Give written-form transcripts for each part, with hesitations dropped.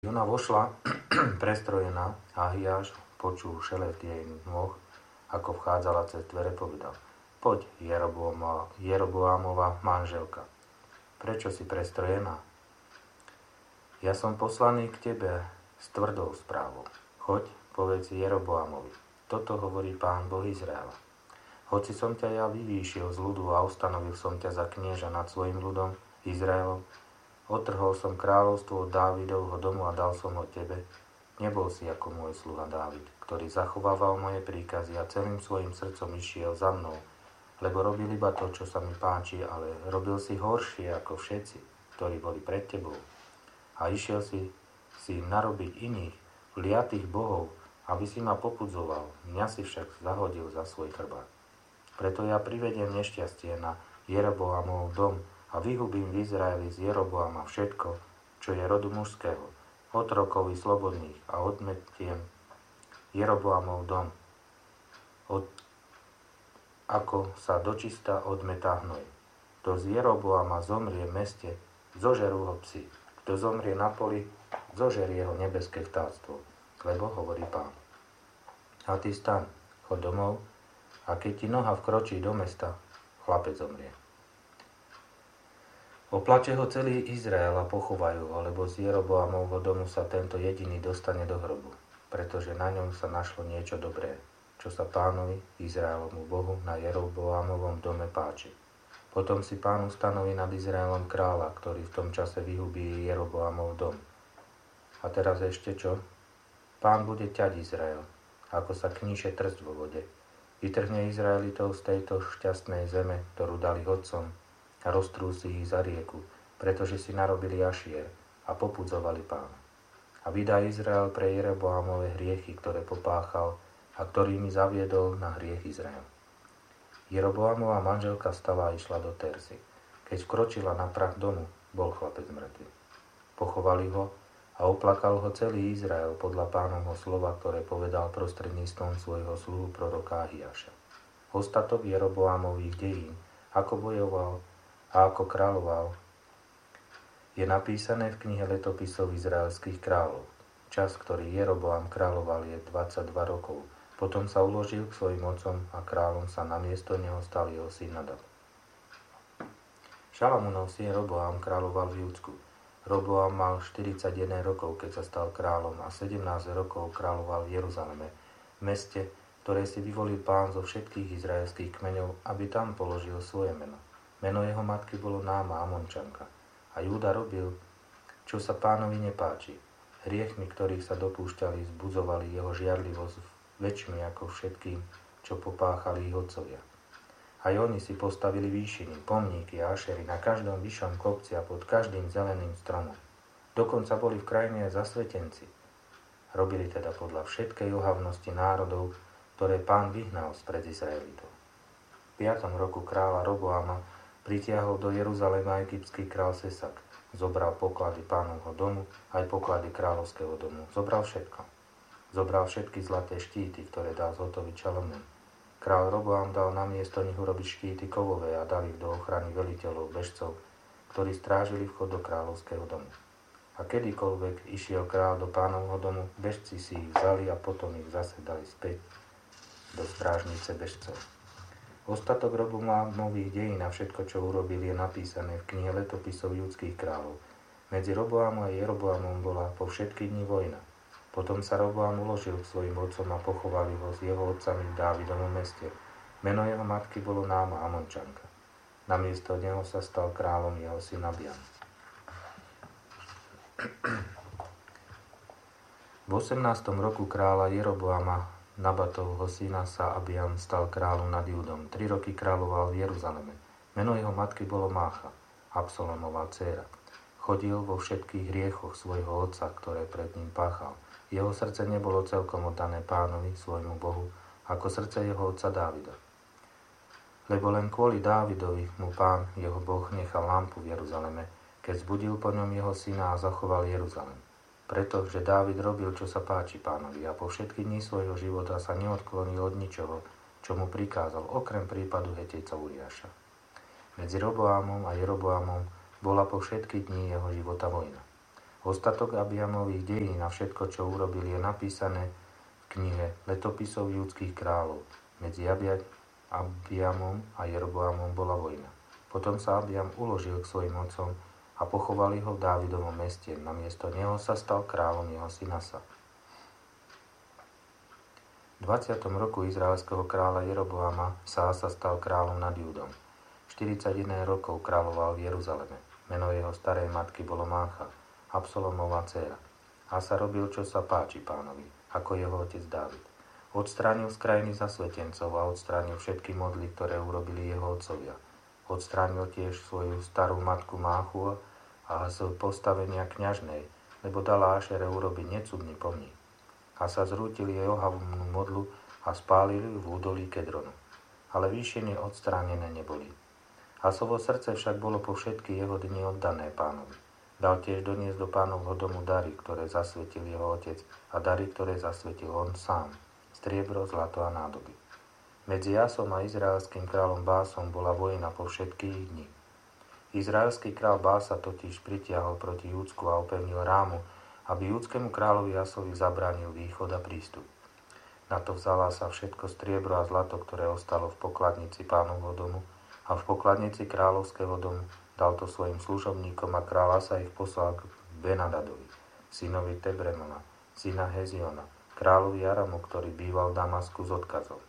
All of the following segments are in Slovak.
Ona vošla prestrojená a Ahiáš počul šelest jej nôh, ako vchádzala cez dvere, povedal: Poď, Jeroboámova manželka, prečo si prestrojená? Ja som poslaný k tebe s tvrdou správou. Choď, povedz Jeroboámovi: Toto hovorí Pán Boh Izraela. Hoci som ťa ja vyvýšil z ľudu a ustanovil som ťa za knieža nad svojim ľudom, Izraelom, otrhol som kráľovstvo od Dávidovho domu a dal som ho tebe, nebol si ako môj sluha Dávid, ktorý zachovával moje príkazy a celým svojim srdcom išiel za mnou, lebo robil iba to, čo sa mi páči, ale robil si horšie ako všetci, ktorí boli pred tebou. A išiel si im narobiť iných, vliatých bohov, aby si ma popudzoval, mňa si však zahodil za svoj chrbát. Preto ja privediem nešťastie na Jeroboamov dom a vyhubím v Izraeli z Jeroboama všetko, čo je rodu mužského, otrokov i slobodných, a odmetiem Jeroboamov dom, ako sa dočista odmetá hnoj. Kto z Jeroboama zomrie v meste, zožerú ho psi. Kto zomrie na poli, zožerie ho nebeské vtáctvo, lebo hovorí Pán. A ty staň, chod domov, a keď ti noha vkročí do mesta, chlapec zomrie. Oplače ho celý Izrael a pochovajú ho, lebo z Jeroboamovho domu sa tento jediný dostane do hrobu, pretože na ňom sa našlo niečo dobré, čo sa Pánovi, Izraelovmu Bohu, na Jeroboamovom dome páči. Potom si Pán ustanoví nad Izraelom kráľa, ktorý v tom čase vyhubí Jeroboamov dom. A teraz ešte čo? Pán bude ťať Izrael, ako sa kníše trst vo vode. Vytrhne Izraelitov z tejto šťastnej zeme, ktorú dali otcom, a roztrúsi ich za rieku, pretože si narobili Ašier a popudzovali Pána. A vydá Izrael pre Jeroboamove hriechy, ktoré popáchal a ktorými zaviedol na hriech Izrael. Jeroboamova manželka vstala a išla do Tersy. Keď vkročila na prach domu, bol chlapec mŕtvy. Pochovali ho a oplakal ho celý Izrael podľa Pánovho slova, ktoré povedal prostredníctvom svojho sluhu proroka Ahiáša. Ostatok Jeroboamových dejín, ako bojoval a ako kráľoval, je napísané v knihe letopisov izraelských kráľov. Čas, ktorý Jeroboam kráľoval, je 22 rokov. Potom sa uložil k svojim otcom a kráľom sa namiesto neho stal jeho syn Nadab. Šalamúnov syn Roboam kráľoval v Júdsku. Roboam mal 41 rokov, keď sa stal kráľom, a 17 rokov kráľoval v Jeruzaleme, meste, ktoré si vyvolil Pán zo všetkých izraelských kmeňov, aby tam položil svoje meno. Meno jeho matky bolo Náma, Amončanka. A Júda robil, čo sa Pánovi nepáči. Hriechmi, ktorých sa dopúšťali, zbudzovali jeho žiarlivosť väčšmi ako všetkým, čo popáchali ich otcovia. Aj oni si postavili výšiny, pomníky a ašery na každom vyššom kopci a pod každým zeleným stromom. Dokonca boli v krajine aj zasvetenci. Robili teda podľa všetkej ohavnosti národov, ktoré Pán vyhnal spred Izraelitov. V 5. roku kráľa Roboama pritiahol do Jeruzalema egyptský král Sesak. Zobral poklady Pánovho domu, aj poklady kráľovského domu. Zobral všetko. Zobral všetky zlaté štíty, ktoré dal zhotoviť Šalamún. Král Roboam dal namiesto nich urobiť štíty kovové a dal ich do ochrany veliteľov bežcov, ktorí strážili vchod do kráľovského domu. A kedykoľvek išiel král do Pánovho domu, bežci si ich vzali a potom ich zase dali späť do strážnice bežcov. Ostatok Roboamových dejín a všetko, čo urobil, je napísané v knihe letopisov judských kráľov. Medzi Roboamom a Jeroboamom bola po všetky dni vojna. Potom sa Roboam uložil k svojim otcom a pochovali ho s jeho otcami v Dávidovom meste. Meno jeho matky bolo Náma, Amončanka. Namiesto neho sa stal kráľom jeho syn Abiam. V 18. roku kráľa Jeroboama, Nabatovho syna, sa Abiam stal kráľom nad Júdom. 3 roky kráľoval v Jeruzaleme. Meno jeho matky bolo Mácha, Absalomová dcéra. Chodil vo všetkých hriechoch svojho otca, ktoré pred ním páchal. Jeho srdce nebolo celkom oddané Pánovi, svojmu Bohu, ako srdce jeho otca Dávida. Lebo len kvôli Dávidovi mu Pán, jeho Boh, nechal lampu v Jeruzaleme, keď zbudil po ňom jeho syna a zachoval Jeruzalem. Pretože Dávid robil, čo sa páči Pánovi, a po všetky dni svojho života sa neodklonil od ničoho, čo mu prikázal, okrem prípadu Hetejca Uriáša. Medzi Roboamom a Jeroboamom bola po všetky dni jeho života vojna. Ostatok Abiamových dejín a všetko, čo urobil, je napísané v knihe Letopisov judských kráľov. Medzi Abiamom a Jeroboamom bola vojna. Potom sa Abiam uložil k svojim otcom a pochovali ho v Dávidovom meste. Namiesto neho sa stal kráľom jeho syn Asa. V 20. roku izraelského kráľa Jeroboama sa Asa stal kráľom nad Júdom. 41 rokov kráľoval v Jeruzaleme. Meno jeho starej matky bolo Mácha, Absalomová dcéra. Asa robil, čo sa páči pánovi, ako jeho otec Dávid. Odstránil z krajiny zasvetencov a odstránil všetky modly, ktoré urobili jeho otcovia. Odstránil tiež svoju starú matku Máchu a z postavenia kňažnej, lebo dala Ášere urobiť necudný pomník. Asa zrútil jej ohavnú modlu a spálili ju v údolí Kedronu. Ale výšiny odstránené neboli. Asovo srdce však bolo po všetky jeho dni oddané pánovi. Dal tiež doniesť do pánovho domu dary, ktoré zasvetil jeho otec, a dary, ktoré zasvetil on sám, striebro, zlato a nádoby. Medzi Asom a izraelským kráľom Básom bola vojna po všetky ich dni. Izraelský kráľ Bása totiž pritiahol proti Júdsku a opevnil Rámu, aby júdskému kráľovi Asovi zabránil východ a prístup. Na to vzala sa všetko striebro a zlato, ktoré ostalo v pokladnici pánovho domu, a v pokladnici kráľovského domu dal to svojim služobníkom a kráľ Asa ich poslal k Benadadovi, synovi Tebremona, syna Heziona, kráľovi Aramu, ktorý býval v Damasku s odkazom.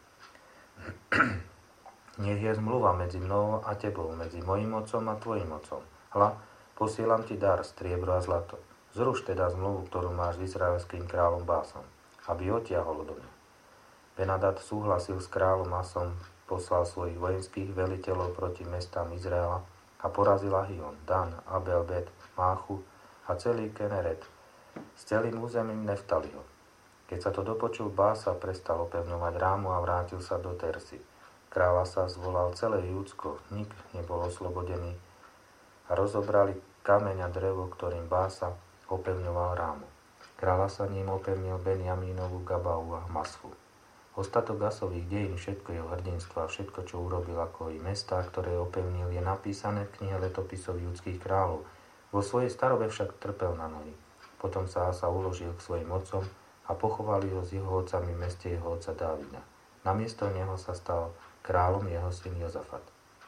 Nech je zmluva medzi mnou a tebou, medzi mojím otcom a tvojim otcom. Hľa, posielam ti dar, striebro a zlato. Zruš teda zmluvu, ktorú máš s izraelským kráľom Básom, aby odtiahol odo mňa. Benadad súhlasil s kráľom Asom, poslal svojich vojenských veliteľov proti mestám Izraela a porazil Ahion, Dan, Abel-Bet, Máchu a celý Keneret s celým územím Neftaliho. Keď sa to dopočul, Bása prestal opevňovať Rámu a vrátil sa do Tersy. Kráľ Asa zvolal celé Júdsko, nik nebol oslobodený a rozobrali kameň a drevo, ktorým Bása opevňoval Rámu. Kráľ Asa ním opevnil Benjamínovu Gabau a Masfu. Ostatok Asových dejín, všetko jeho hrdinstvo a všetko, čo urobil, ako i mestá, ktoré opevnil, je napísané v knihe Letopisov judských kráľov. Vo svojej starobe však trpel na nohy. Potom sa Asa uložil k svojim otcom a pochovali ho s jeho otcami v meste jeho otca Dávida. Namiesto neho sa stal kráľom jeho syn Jozafat.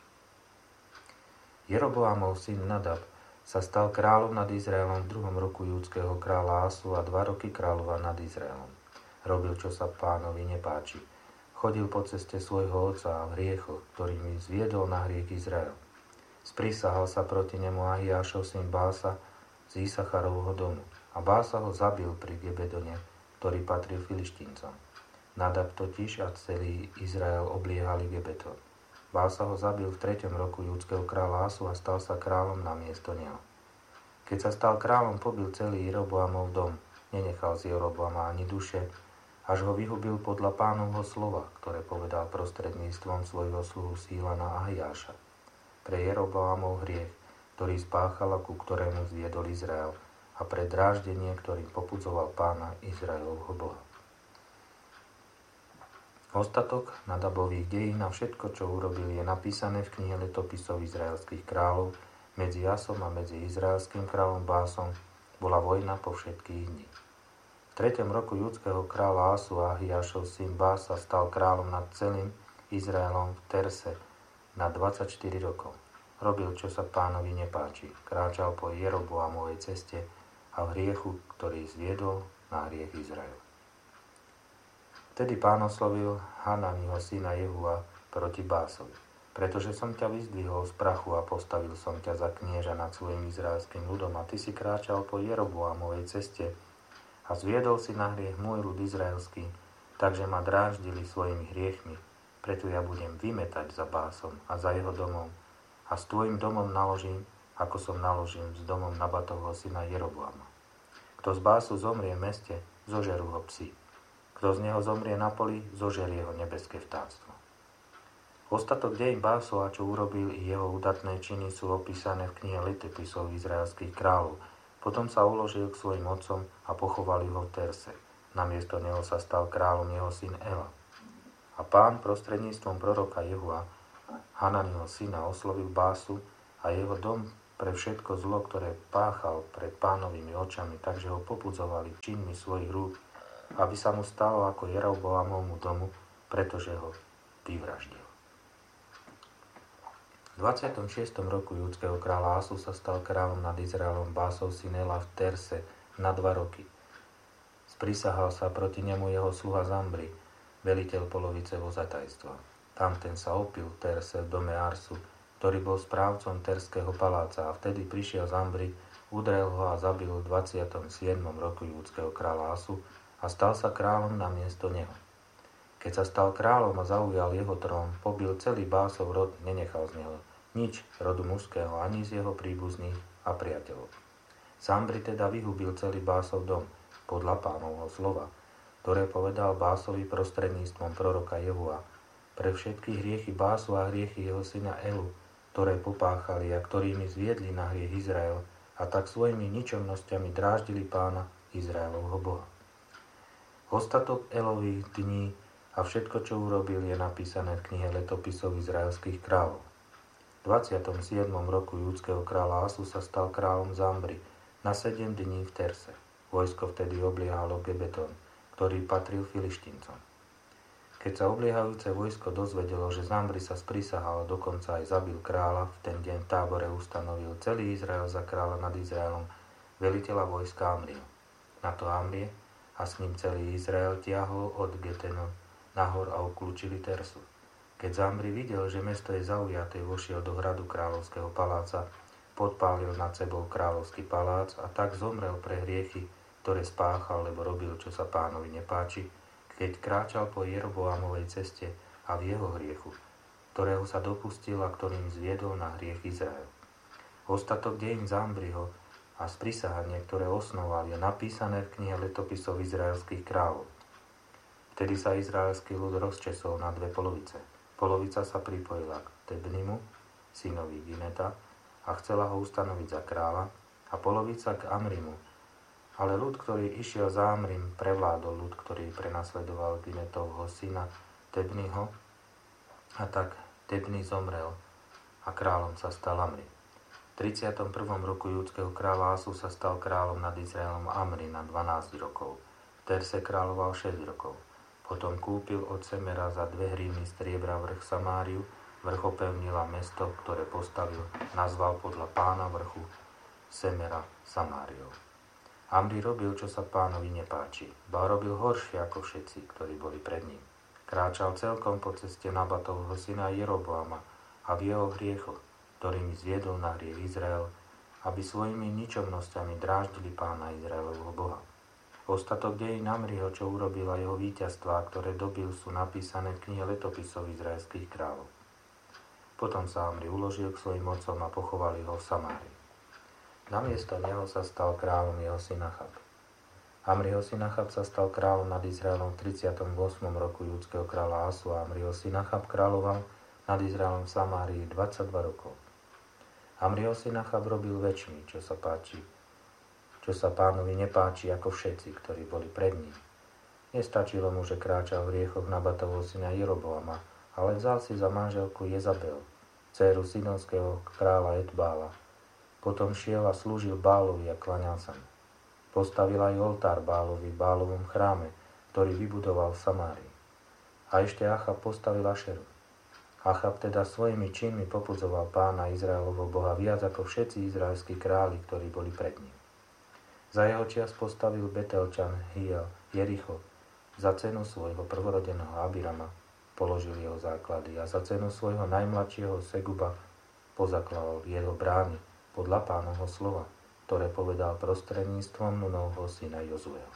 Jeroboamov syn Nadab sa stal kráľom nad Izraelom v 2. roku judského kráľa Asu a 2 roky kráľoval nad Izraelom. Robil, čo sa pánovi nepáči. Chodil po ceste svojho otca a v hriechoch, ktorými zviedol na hriech Izrael. Sprísahal sa proti nemu Ahiášov syn Bása z Isacharovho domu a Bása ho zabil pri Gebedone, ktorý patril Filištíncom. Nadab totiž a celý Izrael obliehali Gebeton. Bása ho zabil v 3. roku judského kráľa Asu a stal sa kráľom namiesto neho. Keď sa stal kráľom, pobil celý Jeroboamov dom, nenechal z Jeroboama ani duše, až ho vyhubil podľa pánovho slova, ktoré povedal prostredníctvom svojho sluhu Sílana Ahiáša. Pre Jeroboamov hriech, ktorý spáchal a ku ktorému zviedol Izrael, a pre dráždenie, ktorým popudzoval pána Izraelovho Boha. Ostatok Nadabových dejín a všetko, čo urobil, je napísané v knihe Letopisov izraelských kráľov. Medzi Asom a medzi izraelským kráľom Básom bola vojna po všetkých dní. V 3. roku judského kráľa Asu Ahiášov syn Bása stal kráľom nad celým Izraelom v Terse na 24 rokov. Robil, čo sa pánovi nepáči. Kráčal po Jeroboamovej ceste a v hriechu, ktorý zviedol na hriech Izraela. Vtedy pán oslovil Hananiho syna Jehua proti Básovi. Pretože som ťa vyzdvihol z prachu a postavil som ťa za knieža nad svojim izraelským ľudom a ty si kráčal po Jeroboamovej ceste a zviedol si na hriech môj ľud izraelský, takže ma dráždili svojimi hriechmi, preto ja budem vymetať za Básom a za jeho domom a s tvojim domom naložím, ako som naložím s domom Nabatovho syna Jeroboama. Kto z Básu zomrie v meste, zožerú ho psi. Kto z neho zomrie na poli, zožerie ho nebeské vtáctvo. Ostatok dejín Básova, čo urobil i jeho udatné činy, sú opísané v knihe Letopisov izraelských kráľov. Potom sa uložil k svojim otcom a pochovali ho v Terse. Namiesto neho sa stal kráľom jeho syn Ela. A pán prostredníctvom proroka Jehua, Hananiho syna, oslovil Básu a jeho dom pre všetko zlo, ktoré páchal pred Pánovými očami, takže ho popudzovali činmi svojich rúk, aby sa mu stalo ako Jeroboamovmu domu, pretože ho vyvraždil. V 26. roku judského kráľa Asu sa stal kráľom nad Izraelom Básov syn Ela v Terse na 2 roky. Sprisahal sa proti nemu jeho sluha Zambri, veliteľ polovice vozatajstva. Tamten sa opil v Terse v dome Arsu, ktorý bol správcom Terského paláca, a vtedy prišiel Zambri, udrel ho a zabil v 27. roku judského kráľa Asu a stal sa kráľom namiesto neho. Keď sa stal kráľom a zaujal jeho trón, pobil celý Básov rod, nenechal z neho nič rodu mužského ani z jeho príbuzných a priateľov. Zambri teda vyhubil celý Básov dom podľa Pánovho slova, ktoré povedal Básovi prostredníctvom proroka Jehua, pre všetky hriechy Básu a hriechy jeho syna Elu, ktoré popáchali a ktorými zviedli na hriech Izrael, a tak svojimi ničomnosťami dráždili Pána Izraelovho Boha. Ostatok Elových dní a všetko, čo urobil, je napísané v knihe letopisov izraelských kráľov. V 27. roku judského kráľa Asu sa stal kráľom Zambri na 7 dní v Terse. Vojsko vtedy obliehalo Gebeton, ktorý patril Filištíncom. Keď sa obliehajúce vojsko dozvedelo, že Zambri sa sprisahal a dokonca aj zabil kráľa, v ten deň v tábore ustanovil celý Izrael za kráľa nad Izraelom, veliteľa vojska Amriho. Na to Amrie a s ním celý Izrael tiahol od Getenu nahor a uklúčili Tersu. Keď Zambri videl, že mesto je zaujaté, vošiel do hradu kráľovského paláca, podpálil nad sebou kráľovský palác a tak zomrel pre hriechy, ktoré spáchal, lebo robil, čo sa Pánovi nepáči, keď kráčal po Jeroboamovej ceste a v jeho hriechu, ktorého sa dopustil a ktorým zviedol na hriech Izrael. Ostatok dejín Zambriho a sprisahanie, ktoré osnoval, je napísané v knihe letopisov izraelských kráľov. Vtedy sa izraelský ľud rozčesol na 2 polovice. Polovica sa pripojila k Tebnimu, synovi Gineta, a chcela ho ustanoviť za kráľa, a polovica k Amrimu. Ale ľud, ktorý išiel za Amrim, prevládol ľud, ktorý prenasledoval Ginetovho syna Tebniho, a tak Tebni zomrel a kráľom sa stal Amri. V 31. roku judského kráľa Asu sa stal kráľom nad Izraelom Amri na 12 rokov. V Terse kráľoval 6 rokov. Potom kúpil od Semera za 2 hríny striebra vrch Samáriu, vrch opevnila mesto, ktoré postavil, nazval podľa Pána vrchu Semera Samáriou. Amri robil, čo sa Pánovi nepáči, ba robil horšie ako všetci, ktorí boli pred ním. Kráčal celkom po ceste Nabatovho syna Jeroboama a v jeho hriechoch, ktorými zviedol na hriech Izrael, aby svojimi ničomnosťami dráždili Pána Izraelovho Boha. Ostatok dejín Amriho, čo urobila jeho víťazstvá, ktoré dobil, sú napísané v knihe letopisov izraelských kráľov. Potom sa Amri uložil k svojim otcom a pochovali ho v Samárii. Namiesto neho sa stal kráľom jeho syn Achab. Amriho syn Achab sa stal kráľom nad Izraelom v 38. roku judského kráľa Asu a Amriho syn Achab kráľoval nad Izraelom v Samárii 22 rokov. Amriho syn Achab robil väčšmi, čo sa Pánovi nepáči ako všetci, ktorí boli pred ním. Nestačilo mu, že kráčal v hriechoch Nabatovho syna Jeroboama, ale vzal si za manželku Jezabel, dcéru sidonského kráľa Etbála. Potom šiel a slúžil Bálovi a klaňal sa mu. Postavil aj oltár Bálovi v Bálovom chráme, ktorý vybudoval v Samárii. A ešte Achab postavil Ašeru. Achab teda svojimi činmi popudzoval Pána Izraelovho Boha viac ako všetci izraelskí králi, ktorí boli pred ním. Za jeho čias postavil Betelčan Hiel Jericho, za cenu svojho prvorodeného Abirama položil jeho základy a za cenu svojho najmladšieho Seguba pozakladal jeho brány podľa Pánovho slova, ktoré povedal prostredníctvom Nunovho syna Jozueho.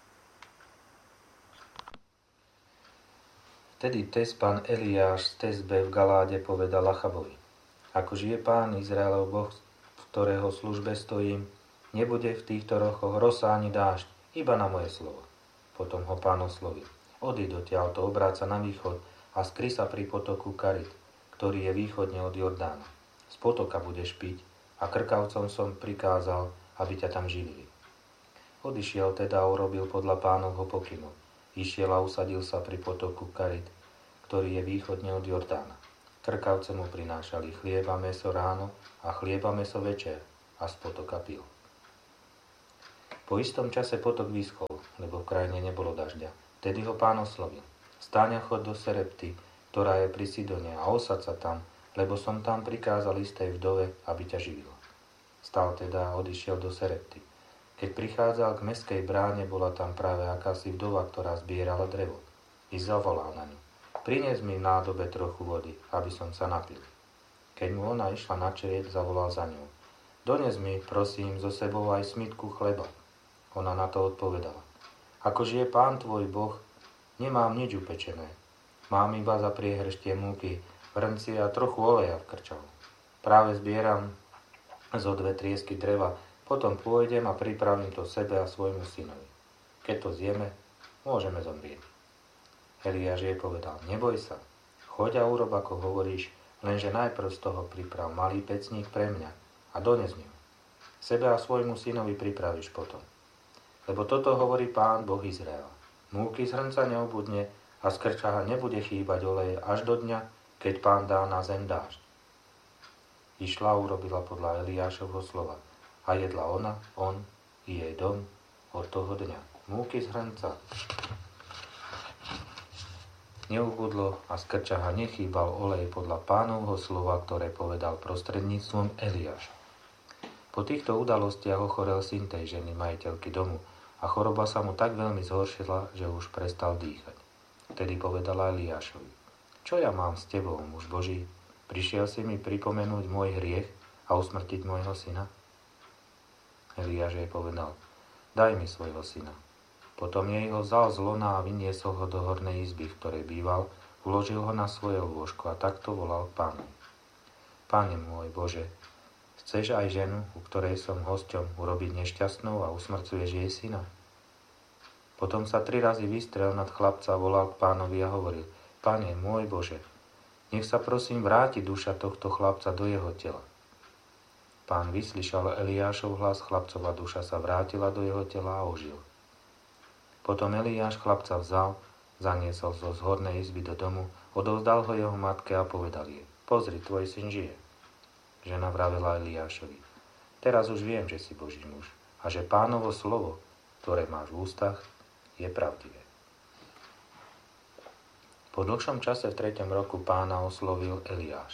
Vtedy Tespan Eliáš z Tesbe v Galáde povedal Achabovi: Ako žije Pán Izraelov Boh, v ktorého službe stojím, nebude v týchto rokoch rosa ani dážď, iba na moje slovo. Potom ho Pán oslovil: Odíď odtiaľto, obráť sa na východ a skry sa pri potoku Karit, ktorý je východne od Jordána. Z potoka budeš piť a krkavcom som prikázal, aby ťa tam živili. Odišiel teda a urobil podľa Pánovho pokynu. Išiel a usadil sa pri potoku Karit, ktorý je východne od Jordána. Krkavce mu prinášali chlieb a mäso ráno a chlieb a mäso večer a z potoka pil. Po istom čase potok vyschol, lebo v krajine nebolo dažďa. Tedy ho Pán oslovil. Vstaň a choď do Serepty, ktorá je pri Sidone, a osaď sa tam, lebo som tam prikázal istej vdove, aby ťa živila. Stal teda a odišiel do Serepty. Keď prichádzal k mestskej bráne, bola tam práve akási vdova, ktorá zbierala drevo. I zavolal na ňu. Prines mi v nádobe trochu vody, aby som sa napil. Keď mu ona išla načrieť, zavolal za ňou. Dones mi, prosím, so sebou aj smytku chleba. Ona na to odpovedala. Ako žije Pán tvoj Boh, nemám nič upečené. Mám iba za priehrštie múky, hrnci a trochu oleja v krčavu. Práve zbieram zo 2 triesky dreva, potom pôjdem a pripravím to sebe a svojmu synovi. Keď to zjeme, môžeme zomrieť. Eliáš jej povedal, neboj sa, choď a urob, ako hovoríš, lenže najprv z toho priprav malý pecník pre mňa a dones mi ho. Sebe a svojmu synovi pripravíš potom. Lebo toto hovorí Pán Boh Izraela. Múky z hrnca neobudne a z krčaha nebude chýbať oleje až do dňa, keď Pán dá na zem dážď. Išla a urobila podľa Eliášovho slova a jedla ona, on i jej dom od toho dňa. Múky z hrnca neubudlo a z krčaha nechýbal olej podľa Pánovho slova, ktoré povedal prostredníctvom Eliáša. Po týchto udalostiach ochorel syn tej ženy, majiteľky domu, a choroba sa mu tak veľmi zhoršila, že už prestal dýchať. Vtedy povedala Eliášovi, čo ja mám s tebou, muž Boží? Prišiel si mi pripomenúť môj hriech a usmrtiť môjho syna? Eliáš jej povedal, daj mi svojho syna. Potom jej ho vzal z lona a vyniesol ho do hornej izby, v ktorej býval, uložil ho na svoje lôžko a takto volal k Pánovi. Pane môj Bože, chceš aj ženu, u ktorej som hosťom, urobiť nešťastnou a usmrcuješ jej syna? Potom sa 3 razy vystrel nad chlapca a volal k Pánovi a hovoril, Pane môj Bože, nech sa prosím vráti duša tohto chlapca do jeho tela. Pán vyslyšal Eliášov hlas, chlapcova duša sa vrátila do jeho tela a ožil. Potom Eliáš chlapca vzal, zaniesol zo zhornej izby do domu, odovzdal ho jeho matke a povedal jej, pozri, tvoj syn žije. Žena vravela Eliášovi, teraz už viem, že si Boží muž a že Pánovo slovo, ktoré máš v ústach, je pravdivé. Po dlhšom čase v 3. roku Pána oslovil Eliáš.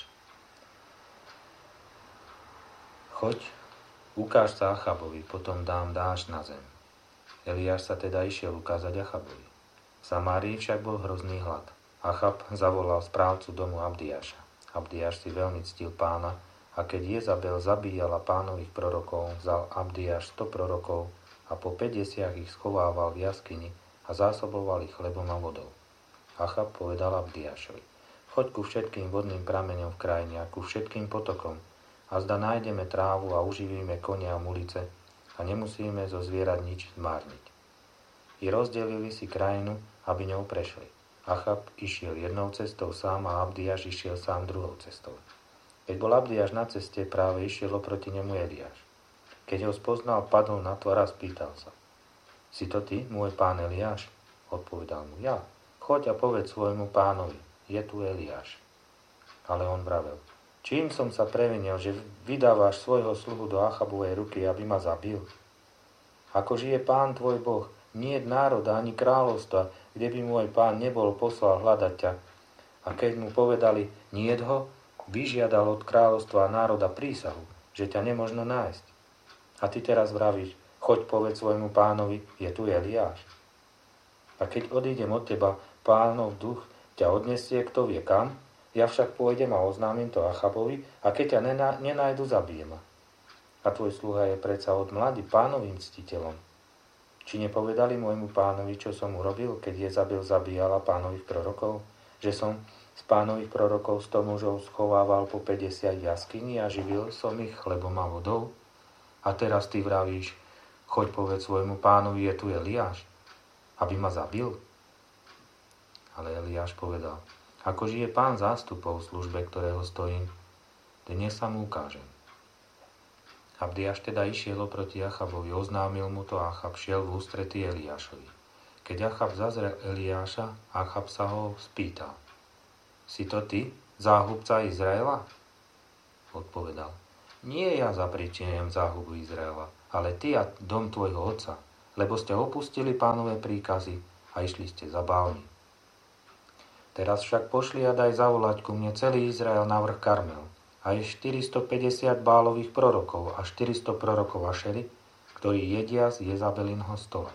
Choď, ukáž sa Achabovi, potom dám dážď na zem. Eliáš sa teda išiel ukázať Achabovi. V Samárii však bol hrozný hlad. Achab zavolal správcu domu Abdiáša. Abdiáš si veľmi ctil Pána a keď Jezabel zabíjala Pánových prorokov, vzal Abdiáš 100 prorokov a po 50 ich schovával v jaskyni a zásoboval ich chlebom a vodou. Achab povedal Abdiášovi, choď ku všetkým vodným prameňom v krajine a ku všetkým potokom a zda nájdeme trávu a uživíme konia a mulice a nemusíme zo zvierat nič zmárniť. I rozdelili si krajinu, aby ňou prešli. Achab išiel jednou cestou sám a Abdiáš išiel sám druhou cestou. Keď bol Abdiáš na ceste, práve išiel oproti nemu Eliáš. Keď ho spoznal, padol na tvár a spýtal sa. Si to ty, môj pán Eliáš? Odpovedal mu, ja. Choď a povedz svojmu pánovi, je tu Eliáš. Ale on vravel, čím som sa previnil, že vydávaš svojho sluhu do Achabovej ruky, aby ma zabil? Ako žije Pán tvoj Boh, nie je národa ani kráľovstva, kde by môj pán nebol poslal hľadať ťa. A keď mu povedali, niet ho, vyžiadal od kráľovstva a národa prísahu, že ťa nemožno nájsť. A ty teraz vravíš, choď povedz svojmu pánovi, je tu Eliáš. A keď odídem od teba, Pánov duch ťa odnesie, kto vie kam, ja však pôjdem a oznámim to Achabovi a keď ťa nenájdu, zabijem ma. A tvoj sluha je predsa od mladí Pánovým ctiteľom. Či nepovedali môjmu pánovi, čo som urobil, keď Jezabel zabíjala Pánových prorokov? Že som z Pánových prorokov 100 mužov schovával po 50 jaskyni a živil som ich chlebom a vodou? A teraz ty vravíš, choď povedz svojmu pánovi, je tu Eliáš, aby ma zabil? Ale Eliáš povedal, ako žije Pán zástupov v službe, ktorého stojím, dnes sa mu ukážem. Abdiáš teda išiel oproti Achabovi, oznámil mu to a Achab šiel v ústretí Eliášovi. Keď Achab zazrel Eliáša, Achab sa ho spýtal. Si to ty, záhubca Izraela? Odpovedal: Nie ja zapričinujem záhubu Izraela, ale ty a dom tvojho otca, lebo ste opustili Pánove príkazy a išli ste za Bálmi. Teraz však pošli a daj zavolať ku mne celý Izrael na vrch Karmel, a je 450 Bálových prorokov a 400 prorokov Ašery, ktorí jedia z Jezabelinho stola.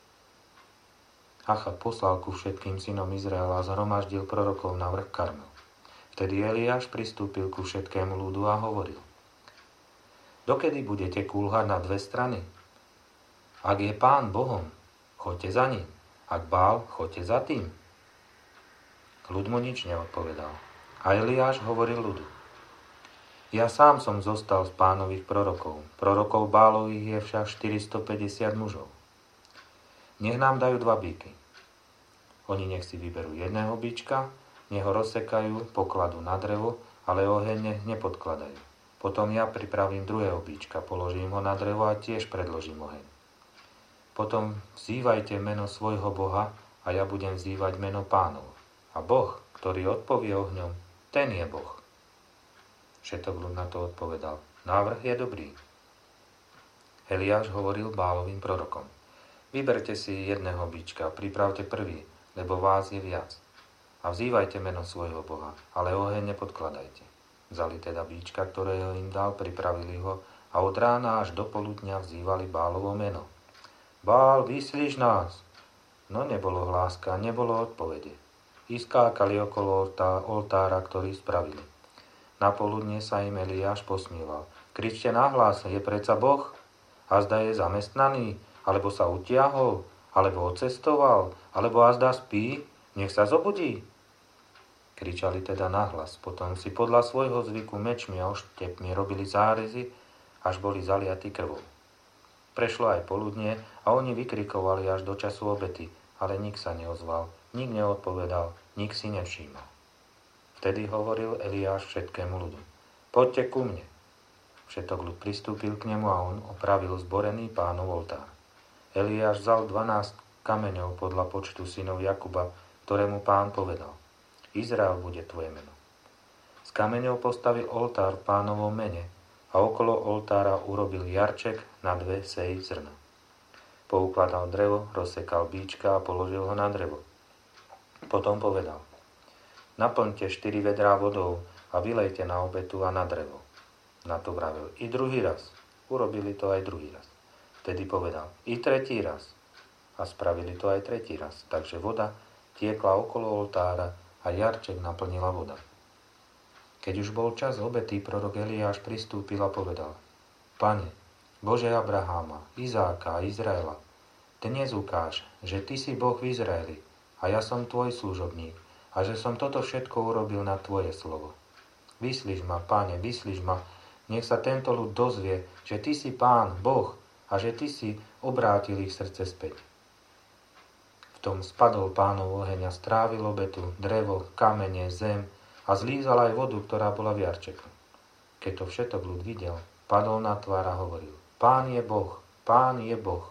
Achab poslal ku všetkým synom Izraela a zhromaždil prorokov na vrch Karmel. Vtedy Eliáš pristúpil ku všetkému ľudu a hovoril: Dokedy budete kúlhať na dve strany? Ak je Pán Bohom, choďte za ním. Ak Bál, choďte za tým. Ľud mu nič neodpovedal. A Eliáš hovoril ľudu: Ja sám som zostal z Pánových prorokov. Prorokov Bálových je však 450 mužov. Nech nám dajú 2 bíky. Oni nech si vyberú jedného bíčka, nech ho rozsekajú, pokladú na drevo, ale oheň nech nepodkladajú. Potom ja pripravím druhého bíčka, položím ho na drevo a tiež predložím oheň. Potom vzývajte meno svojho Boha a ja budem vzývať meno Pánovo. A Boh, ktorý odpovie ohňom, ten je Boh. Všetok ľud na to odpovedal: Návrh je dobrý. Eliáš hovoril Bálovým prorokom: Vyberte si jedného bíčka, pripravte prvý, lebo vás je viac. A vzývajte meno svojho Boha, ale oheň nepodkladajte. Vzali teda bíčka, ktorého im dal, pripravili ho a od rána až do poludňa vzývali Bálovo meno. Bál, vyslíš nás! No nebolo hláska, nebolo odpovede. Iskákali okolo oltára, ktorý spravili. Na poludne sa im Eliáš posmieval. Kričte nahlas, je predsa Boh? Azda je zamestnaný, alebo sa utiahol, alebo odcestoval, alebo azda spí, nech sa zobudí. Kričali teda nahlas, potom si podľa svojho zvyku mečmi a oštepmi robili zárezy, až boli zaliatí krvou. Prešlo aj poludnie a oni vykrikovali až do času obety, ale nik sa neozval, nik neodpovedal, nik si nevšímal. Vtedy hovoril Eliáš všetkému ľudu: Poďte ku mne. Všetok ľud pristúpil k nemu a on opravil zborený Pánov oltár. Eliáš vzal 12 kameňov podľa počtu synov Jakuba, ktorému Pán povedal: Izrael bude tvoje meno. Z kameňov postavil oltár v Pánovom mene a okolo oltára urobil jarček na 2 seji zrna. Poukladal drevo, rozsekal bíčka a položil ho na drevo. Potom povedal: Naplňte 4 vedrá vodou a vylejte na obetu a na drevo. Na to vravel: I druhý raz. Urobili to aj druhý raz. Vtedy povedal: I tretí raz. A spravili to aj tretí raz. Takže voda tiekla okolo oltára a jarček naplnila voda. Keď už bol čas obety, prorok Eliáš pristúpil a povedal: Pane, Bože Abraháma, Izáka a Izraela, dnes ukáž, že Ty si Boh v Izraeli a ja som Tvoj služobník a že som toto všetko urobil na Tvoje slovo. Vyslíš ma, Pane, vyslíš ma, nech sa tento ľud dozvie, že Ty si Pán, Boh a že Ty si obrátil ich srdce späť. V tom spadol Pánov oheň a strávil obetu, drevo, kamene, zem a zlízal aj vodu, ktorá bola v jarčeku. Keď to všetok ľud videl, padol na tvár a hovoril: Pán je Boh, Pán je Boh.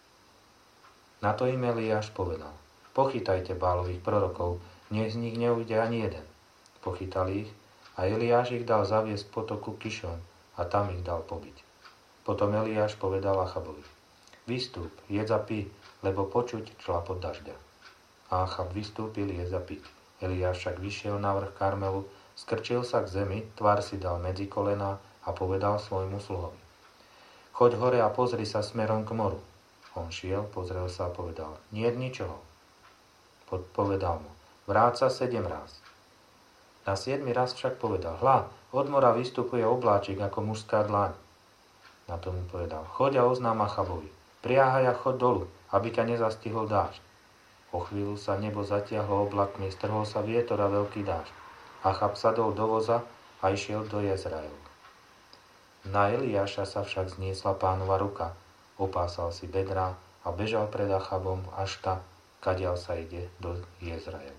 Na to im Eliáš povedal: Pochytajte Bálových prorokov, nech z nich neujde ani jeden. Pochytali ich a Eliáš ich dal zaviesť k potoku Kišon a tam ich dal pobiť. Potom Eliáš povedal Achabovi: Vystúp, jedz a pí, lebo počuť šlapot dažďa. A Achab vystúpil jedz a piť. Eliáš však vyšiel na vrch Karmelu, skrčil sa k zemi, tvár si dal medzi kolená a povedal svojmu sluhovi: Choď hore a pozri sa smerom k moru. On šiel, pozrel sa a povedal: Niet ničoho. Povedal mu: Vráť sa 7 ráz. Na 7 raz však povedal: Hľa, od mora vystupuje obláčik ako mužská dlaň. Na to mu povedal: Choď a oznám Achabovi, priahaj a choď dolu, aby ťa nezastihol dážď. O chvíľu sa nebo zatiahlo oblakmi, strhol sa vietor a veľký dážď. Achab sadol do voza a išiel do Jezraelu. Na Eliáša sa však zniesla Pánova ruka, opásal si bedrá a bežal pred Achabom až ta, kadiaľ sa ide do Jezraelu.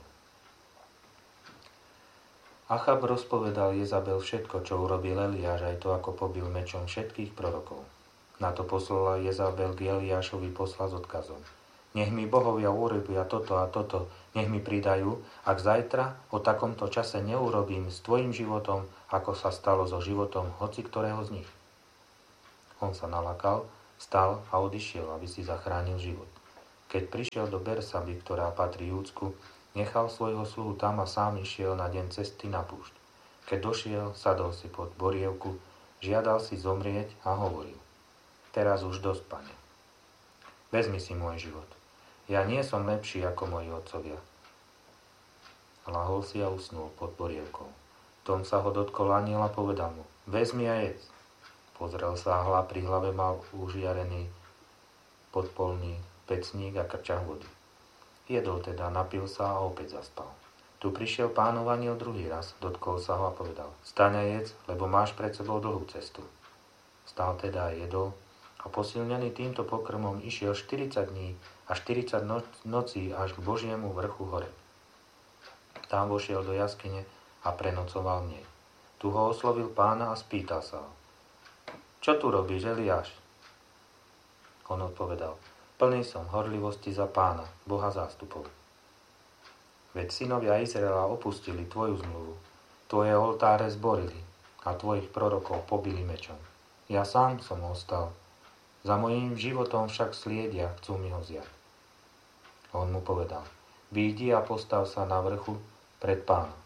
Achab rozpovedal Jezabel všetko, čo urobil Eliáš, aj to, ako pobil mečom všetkých prorokov. Na to poslala Jezabel k Eliášovi posla s odkazom: Nech mi bohovia urobia toto a toto, nech mi pridajú, ak zajtra o takomto čase neurobím s tvojim životom, ako sa stalo so životom hoci ktorého z nich. On sa nalakal, vstal a odišiel, aby si zachránil život. Keď prišiel do Bersaby, ktorá patrí Júdsku, nechal svojho sluhu tam a sám išiel na deň cesty na púšť. Keď došiel, sadol si pod borievku, žiadal si zomrieť a hovoril: Teraz už dosť, Pane. Vezmi si môj život. Ja nie som lepší ako moji otcovia. Lahol si a usnul pod borievkou. Tom sa ho dotkol anjel a povedal mu: Vezmi a jedz. Pozrel sa a pri hlave mal užiarený podpolný pecník a krčach vody. Jedol teda, napil sa a opäť zaspal. Tu prišiel Pánov anjel druhý raz, dotkol sa ho a povedal: Staň a jedz, lebo máš pred sebou dlhú cestu. Stal teda a jedol a posilnený týmto pokrmom išiel 40 dní a 40 nocí až k Božiemu vrchu hore. Tam vošiel do jaskyne a prenocoval v nej. Tu ho oslovil Pána a spýtal sa ho: Čo tu robíš, Eliáš? On odpovedal: Plný som horlivosti za Pána, Boha zástupov. Veď synovia Izraela opustili tvoju zmluvu, tvoje oltáre zborili a tvojich prorokov pobili mečom. Ja sám som ostal, za mojím životom však sliedia, chcú mi ho vziať. On mu povedal: Výjdi a postav sa na vrchu pred Pánom.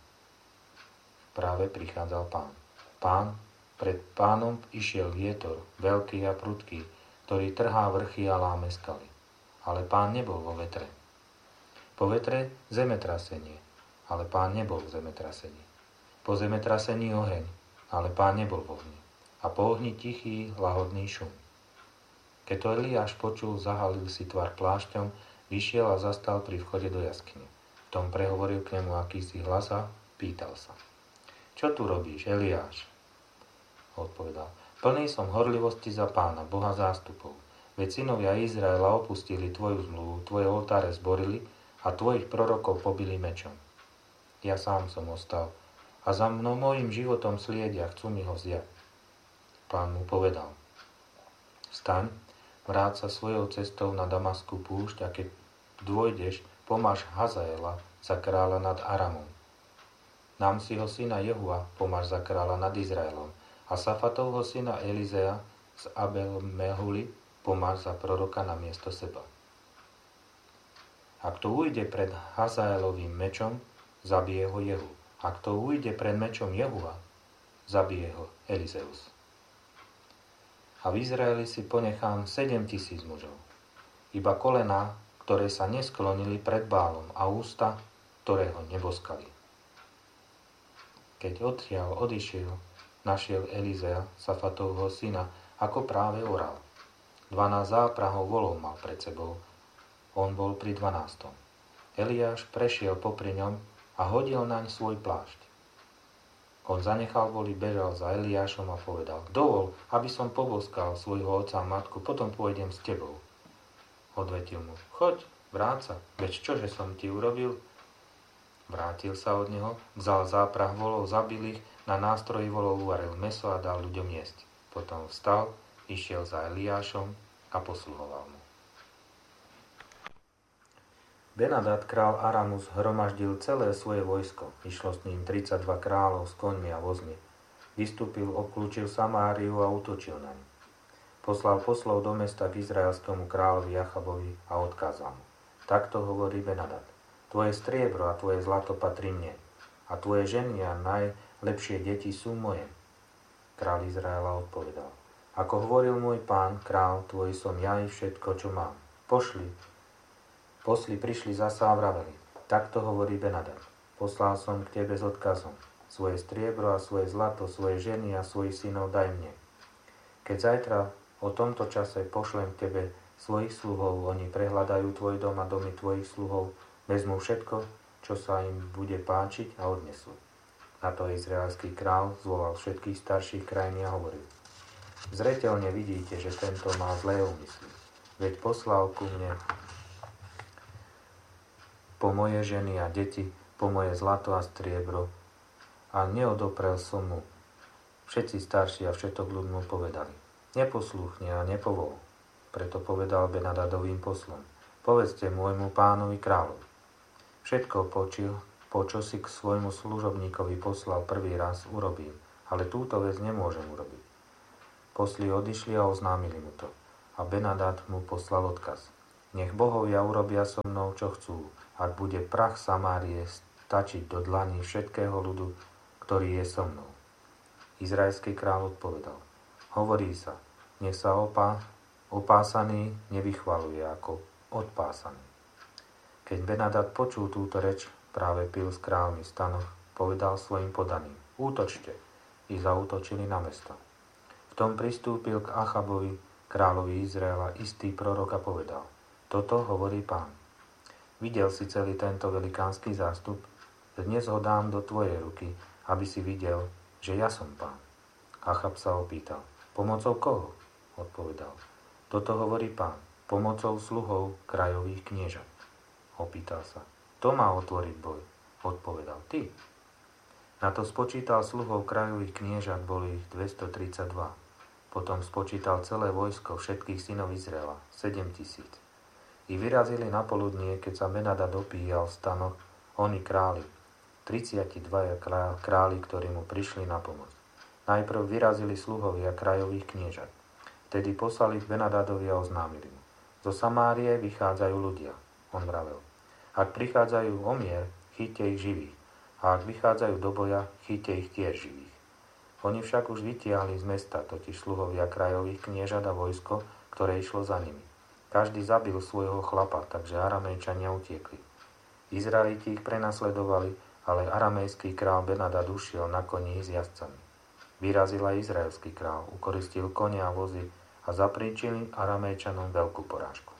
Práve prichádzal Pán. Pred Pánom išiel vietor, veľký a prudký, ktorý trhá vrchy a láme skaly. Ale Pán nebol vo vetre. Po vetre zemetrasenie, ale Pán nebol v zemetrasení. Po zemetrasení oheň, ale Pán nebol v ohni. A po ohni tichý, lahodný šum. Keď to Eliáš počul, zahalil si tvar plášťom, vyšiel a zastal pri vchode do jaskyne. V tom prehovoril k nemu akýsi hlas a pýtal sa: Čo tu robíš, Eliáš? Odpovedal: Plný som horlivosti za Pána, Boha zástupov. Veď synovia Izraela opustili tvoju zmluvu, tvoje oltáre zborili a tvojich prorokov pobili mečom. Ja sám som ostal a za mnou mojím životom sliedia, chcú mi ho vziať. Pán mu povedal: Vstaň, vráť sa svojou cestou na Damaskú púšť a keď dôjdeš, pomáš Hazaela za kráľa nad Aramom. Namsiho syna Jehua pomáš za kráľa nad Izraelom a Safatovho syna Elizea z Abel-Mehuli pomáš za proroka na miesto seba. Ak to ujde pred Hazaelovým mečom, zabije ho Jehu. Ak to ujde pred mečom Jehua, zabije ho Elizeus. A v Izraeli si ponechám 7,000 mužov. Iba kolená, ktoré sa nesklonili pred Bálom a ústa, ktoré ho neboskali. Keď odtiaľ odišiel, našiel Elizea, Safatovho syna, ako práve oral. 12 záprahov volov mal pred sebou. On bol pri 12. Eliáš prešiel popri ňom a hodil naň svoj plášť. On zanechal voli, bežal za Eliášom a povedal: Dovol, aby som poboskal svojho otca a matku, potom pôjdem s tebou. Odvetil mu: Choď, vráť sa, veď čože som ti urobil? Vrátil sa od neho, vzal záprah volov, zabil ich, na nástroji volov uvaril mäso a dal ľuďom jesť. Potom vstal, išiel za Eliášom a posluhoval mu. Benadad, král Aramu, zhromaždil celé svoje vojsko. Išlo s ním 32 kráľov s koňmi a vozmi. Vystúpil, obklúčil Samáriu a útočil na ňu. Poslal poslov do mesta k izraelskému kráľovi Achabovi a odkázal mu: Takto hovorí Benadad: Tvoje striebro a tvoje zlato patrí mne, a tvoje ženy a najlepšie deti sú moje. Kráľ Izraela odpovedal: Ako hovoril môj pán, král tvoj, som ja i všetko, čo mám. Posli prišli zasa a vraveli: Takto hovorí Benadad: Poslal som k tebe s odkazom: Svoje striebro a svoje zlato, svoje ženy a svojich synov daj mne. Keď zajtra o tomto čase pošlem k tebe svojich sluhov, oni prehľadajú tvoj dom a domy tvojich sluhov, vezmú všetko, čo sa im bude páčiť a odnesú. Na to izraelský král zvolal všetkých starších krajín a hovoril: Zreteľne vidíte, že tento má zlé úmysly. Veď poslal ku mne po moje ženy a deti, po moje zlato a striebro a neodoprel som mu. Všetci starší a všetok ľud mu povedali: Neposlúchne a nepovol. Preto povedal Benadadovým poslom: povedzte môjmu pánovi kráľovi. Všetko, po čo si k svojmu služobníkovi poslal prvý raz, urobím, ale túto vec nemôžem urobiť. Posli odišli a oznámili mu to. A Ben-Hadad mu poslal odkaz. Nech bohovia urobia so mnou, čo chcú, ak bude prach Samárie stačiť do dlaní všetkého ľudu, ktorý je so mnou. Izraelský kráľ odpovedal. Hovorí sa, nech sa opásaný nevychvaluje ako odpásaný. Keď Ben-Hadad počul túto reč, práve pil s kráľmi v stanoch, povedal svojim podaným. Útočte! I zaútočili na mesto. V tom pristúpil k Achabovi, kráľovi Izraela, istý prorok a povedal. Toto hovorí Pán. Videl si celý tento velikánsky zástup? Dnes ho dám do tvojej ruky, aby si videl, že ja som Pán. Achab sa opýtal. Pomocou koho? Odpovedal. Toto hovorí Pán. Pomocou sluhov krajových kniežat. Opýtal sa. Kto má otvoriť boj? Odpovedal. Ty. Na to spočítal sluhov krajových kniežat, boli ich 232. Potom spočítal celé vojsko všetkých synov Izraela, 7000. I vyrazili na poludnie, keď sa Ben-Hadad dopíjal v stanoch, oni králi, 32 králi, ktorí mu prišli na pomoc. Najprv vyrazili sluhovia krajových kniežat. Vtedy poslali k Ben-Hadadovi a oznámili mu. Zo Samárie vychádzajú ľudia, on vravel. Ak prichádzajú o mier, chyťte ich živých. A ak vychádzajú do boja, chyťte ich tiež živých. Oni však už vytiahli z mesta, totiž sluhovia krajových kniežat a vojsko, ktoré išlo za nimi. Každý zabil svojho chlapa, takže Aramejčania utiekli. Izraeliti ich prenasledovali, ale aramejský král Ben-Hadad ušiel na koni s jazdcami. Vyrazil aj izraelský král, ukoristil kone a vozy a zapríčili Aramejčanom veľkú porážku.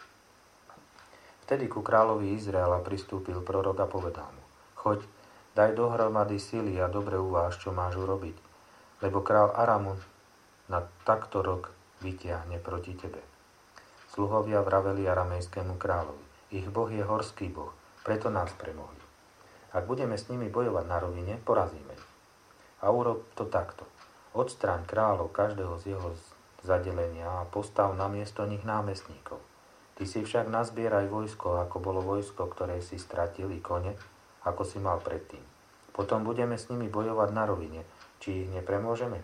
Vtedy ku kráľovi Izraela pristúpil prorok a povedal mu, choď, daj dohromady sily a dobre uváž, čo máš urobiť, lebo král Aramu na takto rok vytiahne proti tebe. Sluhovia vraveli aramejskému kráľovi, ich boh je horský boh, preto nás premohli. Ak budeme s nimi bojovať na rovine, porazíme ich. A urob to takto. Odstráň kráľov každého z jeho zadelenia a postav na miesto nich námestníkov. Ty si však nazbieraj vojsko, ako bolo vojsko, ktoré si stratil, i kone, ako si mal predtým. Potom budeme s nimi bojovať na rovine, či ich nepremôžeme.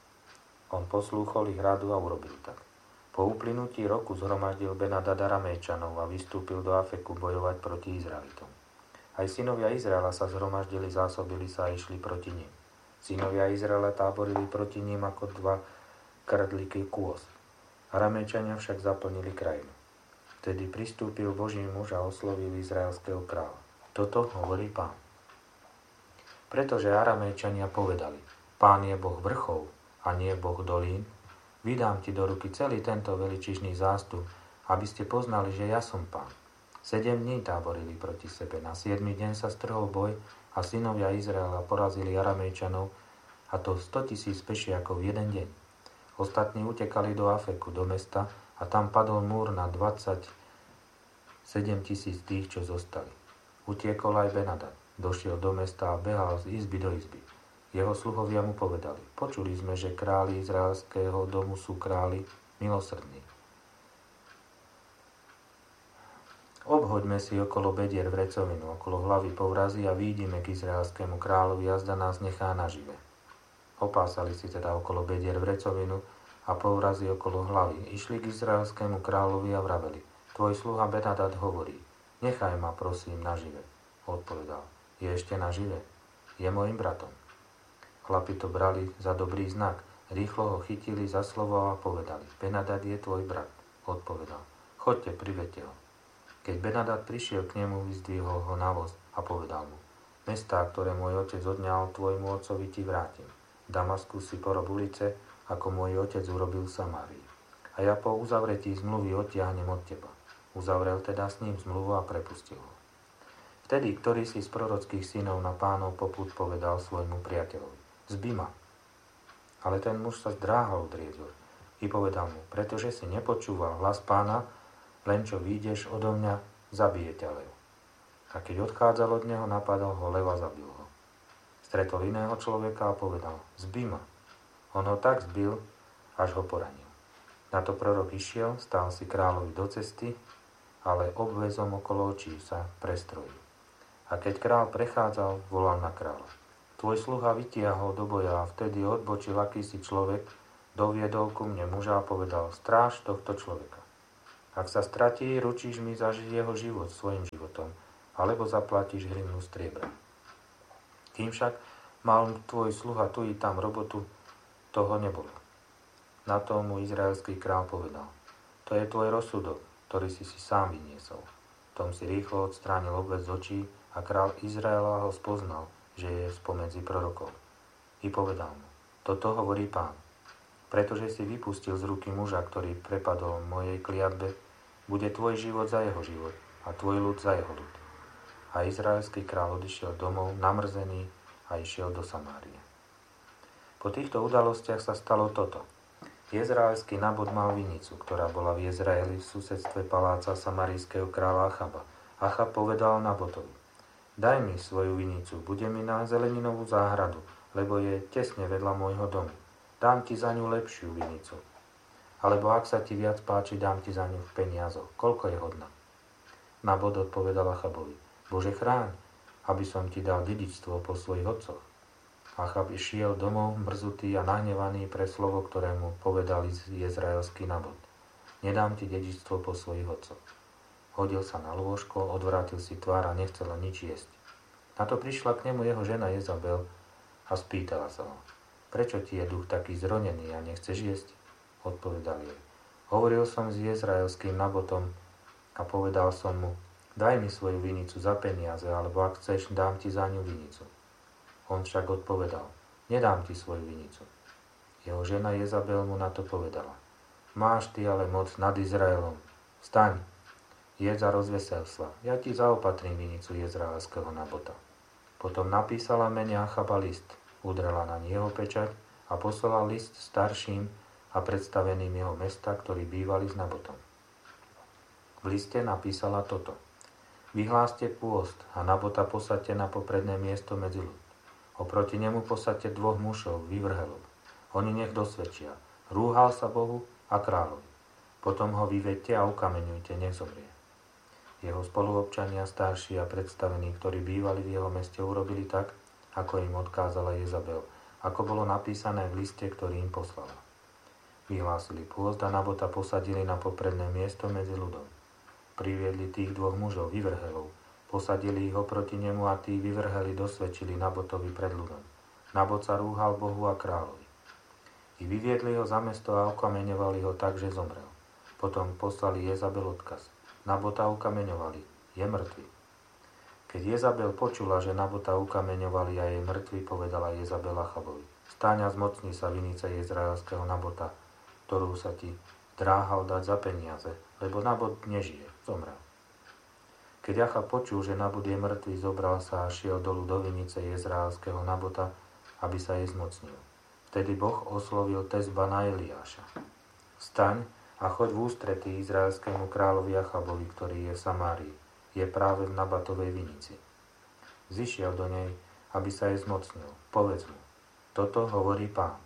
On poslúchol ich radu a urobil tak. Po uplynutí roku zhromaždil Ben-Hadad Aramejčanov a vystúpil do Afeku bojovať proti Izraelitom. Aj synovia Izraela sa zhromaždili, zásobili sa a išli proti nim. Synovia Izraela táborili proti ním ako dva krdliky kôz. Aramejčania však zaplnili krajinu. Vtedy pristúpil Boží muž a oslovil izraelského kráľa. Toto hovorí Pán. Pretože Aramejčania povedali, Pán je Boh vrchov a nie Boh dolín, vydám ti do ruky celý tento veličižný zástup, aby ste poznali, že ja som Pán. 7 dní táborili proti sebe. Na 7. deň sa strhol boj a synovia Izraela porazili Aramejčanov, a to 100 000 pešiakov v jeden deň. Ostatní utekali do Afeku, do mesta, a tam padol múr na 27 000 tých, čo zostali. Utiekol aj Ben-Hadad. Došiel do mesta a behal z izby do izby. Jeho sluhovia mu povedali, počuli sme, že králi izraelského domu sú králi milosrdní. Obhoďme si okolo bedier vrecovinu, okolo hlavy povrazy a výjdime k izraelskému kráľovi, jazda nás nechá nažive. Opásali si teda okolo bedier vrecovinu a povrazy okolo hlavy. Išli k izraelskému kráľovi a vraveli, tvoj sluha Ben-Hadad hovorí, nechaj ma prosím nažive. Odpovedal, je ešte nažive? Je môjim bratom. Chlapi to brali za dobrý znak. Rýchlo ho chytili za slovo a povedali, Ben-Hadad je tvoj brat. Odpovedal, choďte, privedte ho. Keď Ben-Hadad prišiel k nemu, vyzdvihol ho na voz a povedal mu, mestá, ktoré môj otec odňal tvojmu otcovi, ti vrátim. V Damasku si porob ulice, ako môj otec urobil v Samárii. A ja po uzavretí zmluvy odtiahnem od teba. Uzavrel teda s ním zmluvu a prepustil ho. Vtedy, ktorý si z prorockých synov na Pánov popud povedal svojmu priateľovi, zbi ma. Ale ten muž sa zdráhal odrieť ho i povedal mu, pretože si nepočúval hlas Pána, len čo vyjdeš odo mňa, zabije ťa lev. A keď odchádzal od neho, napadal ho lev a zabil ho. Stretol iného človeka a povedal, zbi ma. On ho tak zbil, až ho poranil. Na to prorok išiel, stál si kráľovi do cesty a ale obväzom okolo očí sa prestrojil. A keď král prechádzal, volal na kráľa. Tvoj sluha vytiahol do boja a vtedy odbočil akýsi človek, doviedol ku mne muža a povedal, stráž tohto človeka. Ak sa stratí, ručíš mi za jeho život svojim životom, alebo zaplatíš hrivnu striebra. Kým však mal tvoj sluha tu i tam robotu, toho nebolo. Na to mu izraelský král povedal, to je tvoj rozsudok, ktorý si sám vyniesol. Tom si rýchlo odstránil obvez z očí a král Izraela ho spoznal, že je spomedzi prorokov. I povedal mu, toto hovorí Pán, pretože si vypustil z ruky muža, ktorý prepadol mojej kliatbe, bude tvoj život za jeho život a tvoj ľud za jeho ľud. A izraelský kráľ odišiel domov namrzený a išiel do Samárie. Po týchto udalostiach sa stalo toto. Izraelský Nabot mal vinicu, ktorá bola v Izraeli v susedstve paláca samarijského kráľa Achaba. Achab povedal Nabotovi, daj mi svoju vinicu, bude mi na zeleninovú záhradu, lebo je tesne vedľa môjho domu. Dám ti za ňu lepšiu vinicu. Alebo ak sa ti viac páči, dám ti za ňu v peniazoch. Koľko je hodná? Nabot odpovedal Achabovi, Bože chráň, aby som ti dal dedičstvo po svojich otcoch. Achab išiel domov mrzutý a nahnevaný pre slovo, ktorému povedal izraelský Nabot. Nedám ti dedičstvo po svojich otcoch. Hodil sa na lôžko, odvrátil si tvár a nechcel nič jesť. Na to prišla k nemu jeho žena Jezabel a spýtala sa ho, prečo ti je duch taký zronený a nechceš jesť? Odpovedal jej, hovoril som s izraelským Nabotom a povedal som mu, daj mi svoju vinicu za peniaze, alebo ak chceš, dám ti za ňu vinicu. On však odpovedal, nedám ti svoju vinicu. Jeho žena Jezabel mu na to povedala, máš ty ale moc nad Izraelom, vstaň, jedz a rozvesel sa, ja ti zaopatrím vinicu izraelského Nabota. Potom napísala mene Achaba list, udrela na jeho pečať a poslala list starším a predstaveným jeho mesta, ktorí bývali s Nabotom. V liste napísala toto. Vyhláste pôst a Nabota posaďte na popredné miesto medzi ľud. Oproti nemu posaďte 2 mužov, vyvrhelov. Oni nech dosvedčia. Rúhal sa Bohu a kráľovi. Potom ho vyvedte a ukameňujte, nech zomrie. Jeho spoluobčania, starší a predstavení, ktorí bývali v jeho meste, urobili tak, ako im odkázala Jezabel, ako bolo napísané v liste, ktorý im poslala. Vyhlásili pôst a Nabota posadili na popredné miesto medzi ľudom. Priviedli tých 2 mužov, vyvrhelov, posadili ich oproti nemu a tí vyvrheli dosvedčili Nabotovi pred ľudom. Nabot sa rúhal Bohu a kráľovi. I vyviedli ho za mesto a ukameňovali ho tak, že zomrel. Potom poslali Jezabel odkaz. Nabota ukameňovali, je mŕtvy. Keď Jezabel počula, že Nabota ukameňovali a je mŕtvy, povedala Jezabel Achabovi. Stáň a zmocni sa vinice izraelského Nabota, ktorú sa ti dráhal dať za peniaze, lebo Nabot nežije, zomrel. Keď Achab počul, že Nabot je mŕtvy, zobral sa a šiel dolu do vinice izraelského Nabota, aby sa jej zmocnil. Vtedy Boh oslovil Tezbana Eliáša. Vstaň a choď v ústretí izraelskému kráľovi Achabovi, ktorý je v Samárii. Je práve v Nabatovej vinici. Zišiel do nej, aby sa jej zmocnil. Povedz mu, toto hovorí Pán.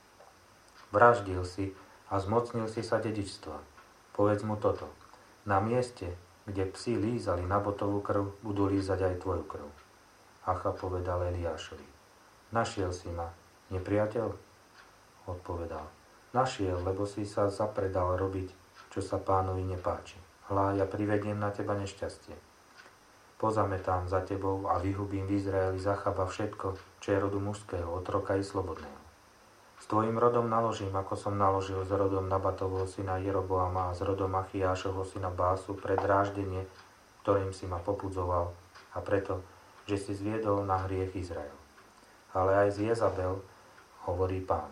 Vraždil si a zmocnil si sa dedičstva. Povedz mu toto. Na mieste, kde psi lízali Nabotovú krv, budú lízať aj tvoju krv. Achab povedal Eliášovi. Našiel si ma, nepriateľ? Odpovedal. Našiel, lebo si sa zapredal robiť, čo sa Pánovi nepáči. Hlá, ja privediem na teba nešťastie. Pozametám za tebou a vyhubím v Izraeli z Achaba všetko, čo je rodu mužského, otroka i slobodného. S tvojim rodom naložím, ako som naložil s rodom Nabatovho syna Jeroboama a s rodom Achiášovho syna Básu pre dráždenie, ktorým si ma popudzoval, a preto, že si zviedol na hriech Izrael. Ale aj z Jezabel, hovorí Pán.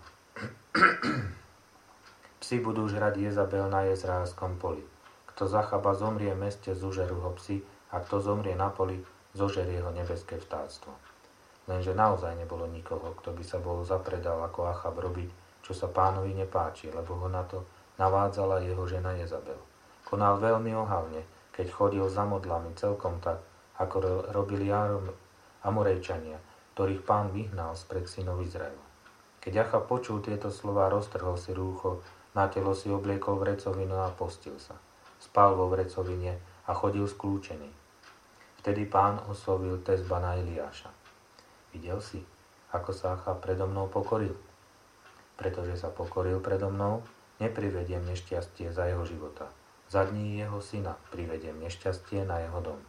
Psi budú žrať Jezabel na izraelskom poli. Kto z Achaba zomrie v meste, zožerú ho psi, a kto zomrie na poli, zožerie ho nebeské vtáctvo. Lenže naozaj nebolo nikoho, kto by sa bol zapredal ako Achab robiť, čo sa Pánovi nepáči, lebo ho na to navádzala jeho žena Jezabel. Konal veľmi ohavne, keď chodil za modlami celkom tak, ako robili Amorejčania, ktorých Pán vyhnal spred synov Izraela. Keď Achab počul tieto slová, roztrhol si rúcho, na telo si obliekol vrecovinu a postil sa. Spal vo vrecovine a chodil skľúčený. Vtedy Pán oslovil Tezbana Eliáša. Videl si, ako sa Achab predo mnou pokoril? Pretože sa pokoril predo mnou, neprivediem nešťastie za jeho života. Za dní jeho syna privediem nešťastie na jeho dom.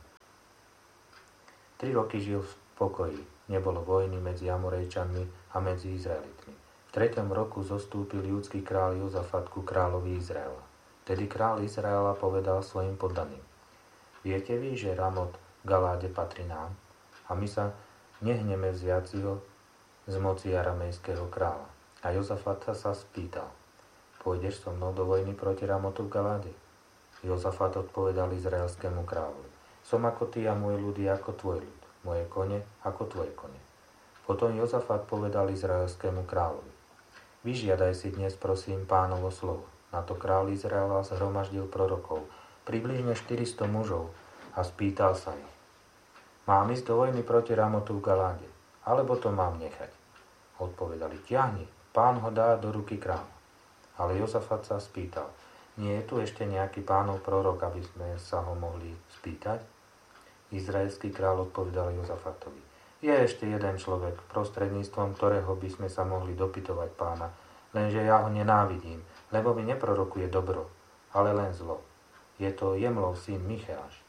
3 roky žil v pokoji, nebolo vojny medzi Amorejčanmi a medzi Izraelitmi. V 3. roku zostúpil júdsky kráľ Jozafat ku kráľovi Izraela. Tedy kráľ Izraela povedal svojim poddaným: Viete vy, že Ramot v Galáde patrí nám? A my sa nehneme vziať si ho z moci aramejského kráľa. A Jozafat sa spýtal: Pôjdeš so mnou do vojny proti Ramotu v Galáde? Jozafat odpovedal izraelskému kráľovi: Som ako ty a môj ľud je ako tvoj ľud, moje kone ako tvoje kone. Potom Jozafat povedal izraelskému kráľovi: Vyžiadaj si dnes, prosím, Pánovo slovo. Na to kráľ Izraela zhromaždil prorokov, približne 400 mužov, a spýtal sa ich: Mám ísť do vojny proti Ramotu v Galáde, alebo to mám nechať? Odpovedali: Ťahni, Pán ho dá do ruky kráľa. Ale Jozafat sa spýtal: Nie je tu ešte nejaký Pánov prorok, aby sme sa ho mohli spýtať? Izraelský kráľ odpovedal Jozafatovi: Je ešte jeden človek, prostredníctvom ktorého by sme sa mohli dopytovať Pána, lenže ja ho nenávidím, lebo mi neprorokuje dobro, ale len zlo. Je to Jemlov syn Micheáš.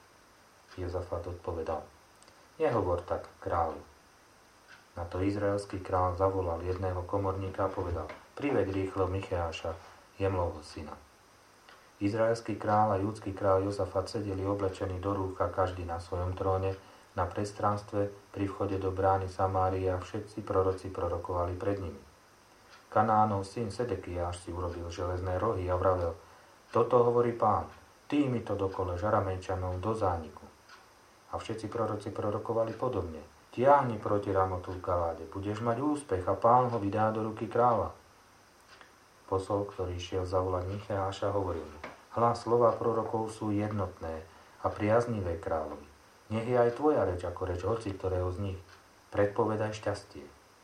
Jozafat odpovedal: Nehovor tak, kráľu. Na to izraelský kráľ zavolal jedného komorníka a povedal: Priveď rýchlo Micheáša, Jemlovho syna. Izraelský kráľ a júdsky kráľ Jozafat sedeli oblečení do rúcha každý na svojom tróne na priestranstve pri vchode do brány Samárie a všetci proroci prorokovali pred nimi. Kanánov syn Sedekiáš si urobil železné rohy a vravel: Toto hovorí Pán, ty mi to dokoleš Aramejčanov do zániku. A všetci proroci prorokovali podobne: Tiahni proti Ramotu v Galáde, budeš mať úspech a Pán ho vydá do ruky kráľa. Posol, ktorý šiel zavolať Micheáša, hovoril mu: Hlas slova prorokov sú jednotné a priaznivé kráľovi. Nech je aj tvoja reč ako reč hoci ktorého z nich. Predpovedaj šťastie.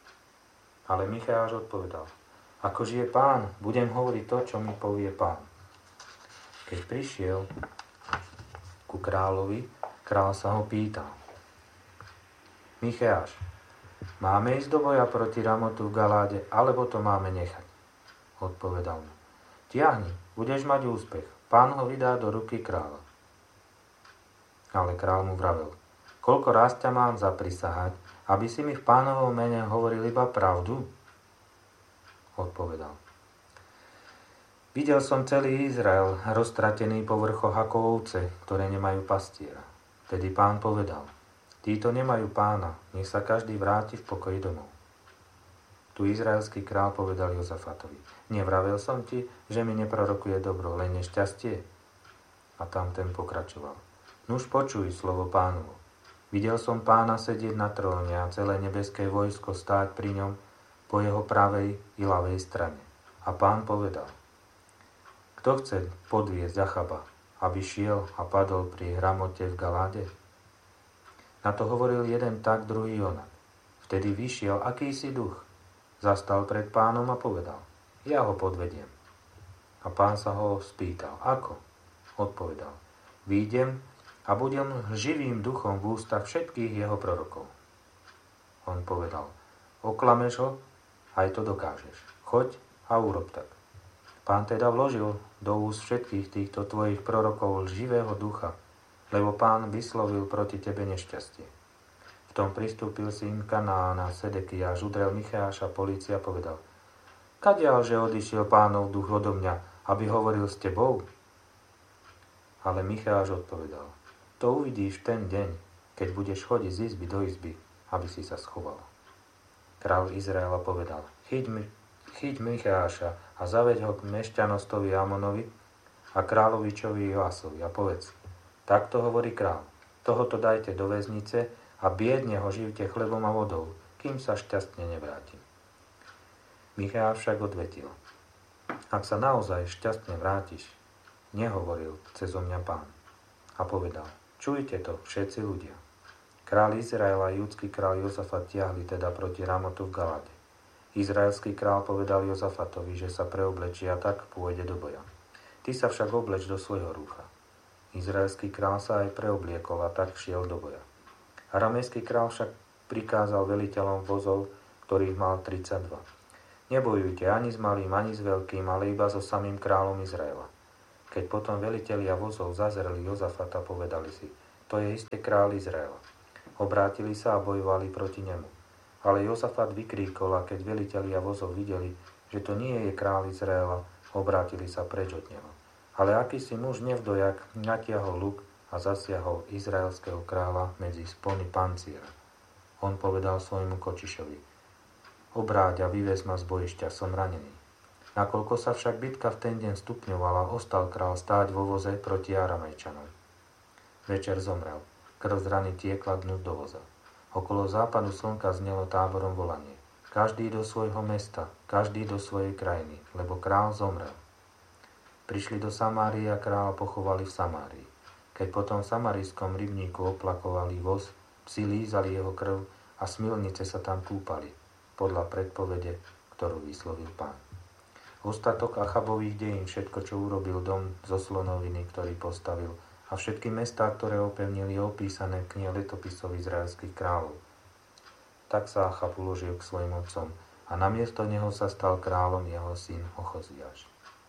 Ale Micheáš odpovedal: Ako žije Pán, budem hovoriť to, čo mi povie Pán. Keď prišiel ku kráľovi, kráľ sa ho pýtal: Micheáš, máme ísť do boja proti Ramotu v Galáde, alebo to máme nechať? Odpovedal mu: Tiahni, budeš mať úspech, Pán ho vydá do ruky kráľa. Ale kráľ mu vravel: Koľko raz ťa mám zaprisahať, aby si mi v Pánovom mene hovoril iba pravdu? Odpovedal: Videl som celý Izrael roztratený po vrchoch ako ovce, ktoré nemajú pastiera. Tedy Pán povedal: Títo nemajú pána, nech sa každý vráti v pokoji domov. Tu izraelský král povedal Jozafatovi: Nevravel som ti, že mi neprorokuje dobro, len nešťastie? A tam ten pokračoval: Nuž počuj slovo Pánovo. Videl som Pána sedieť na tróne a celé nebeské vojsko stáť pri ňom po jeho pravej i ľavej strane. A Pán povedal: Kto chce podviesť Achaba, aby šiel a padol pri Ramote v Galáde? Na to hovoril jeden tak, druhý onak. Vtedy vyšiel akýsi duch, zastal pred Pánom a povedal: Ja ho podvediem. A Pán sa ho spýtal: Ako? Odpovedal: Výjdem a budem živým duchom v ústach všetkých jeho prorokov. On povedal: Oklameš ho? Aj to dokážeš. Choď a urob tak. Pán teda vložil do úst všetkých týchto tvojich prorokov živého ducha, lebo Pán vyslovil proti tebe nešťastie. V tom pristúpil syn Kanána, Sedekiáš, udrel Micheáša polícia a povedal: Kadiaľ, že odišiel Pánov duch odo mňa, aby hovoril s tebou? Ale Micheáš odpovedal: To uvidíš v ten deň, keď budeš chodiť z izby do izby, aby si sa schoval. Kráľ Izraela povedal: Chyť Micheáša a zaveď ho k mešťanostovi Amonovi a kráľovičovi Joasovi a povedz: Takto hovorí kráľ: Tohoto dajte do väznice a biedne ho živte chlebom a vodou, kým sa šťastne nevrátim. Micheáš však odvetil: Ak sa naozaj šťastne vrátiš, nehovoril cezo mňa Pán. A povedal: Čujte to, všetci ľudia. Kráľ Izraela a júdsky kráľ Jozafat tiahli teda proti Ramotu v Galáde. Izraelský kráľ povedal Jozafatovi, že sa preoblečí a tak pôjde do boja. Ty sa však obleč do svojho rúcha. Izraelský král sa aj preobliekol a tak šiel do boja. Aramejský král však prikázal veliteľom vozov, ktorých mal 32. Nebojujte ani s malým, ani s veľkým, ale iba so samým kráľom Izraela. Keď potom velitelia vozov zazreli Jozafata, povedali si, to je isté kráľ Izraela. Obrátili sa a bojovali proti nemu. Ale Jozafat vykríkol a keď velitelia vozov videli, že to nie je kráľ Izraela, obrátili sa preč od neho. Ale akýsi muž nevdojak natiahol luk a zasiahol izraelského kráľa medzi spony panciera. On povedal svojmu kočišovi, obráť a vyvez ma z bojišťa, som ranený. Nakoľko sa však bitka v ten deň stupňovala, ostal král stáť vo voze proti Aramejčanom. Večer zomrel, krv z rany tiekla dnu do voza. Okolo západu slnka znelo táborom volanie. Každý do svojho mesta, každý do svojej krajiny, lebo král zomrel. Prišli do Samárie a kráľa pochovali v Samárii. Keď potom v samarijskom rybníku oplakovali voz, psi lízali jeho krv a smilnice sa tam kúpali, podľa predpovede, ktorú vyslovil Pán. Ostatok Achabových dejín, všetko, čo urobil dom zo slonoviny, ktorý postavil, a všetky mestá, ktoré opevnili, opísané v knihe letopisov izraelských kráľov. Tak sa Achab uložil k svojim otcom a namiesto neho sa stal kráľom jeho syn Ochoziáš.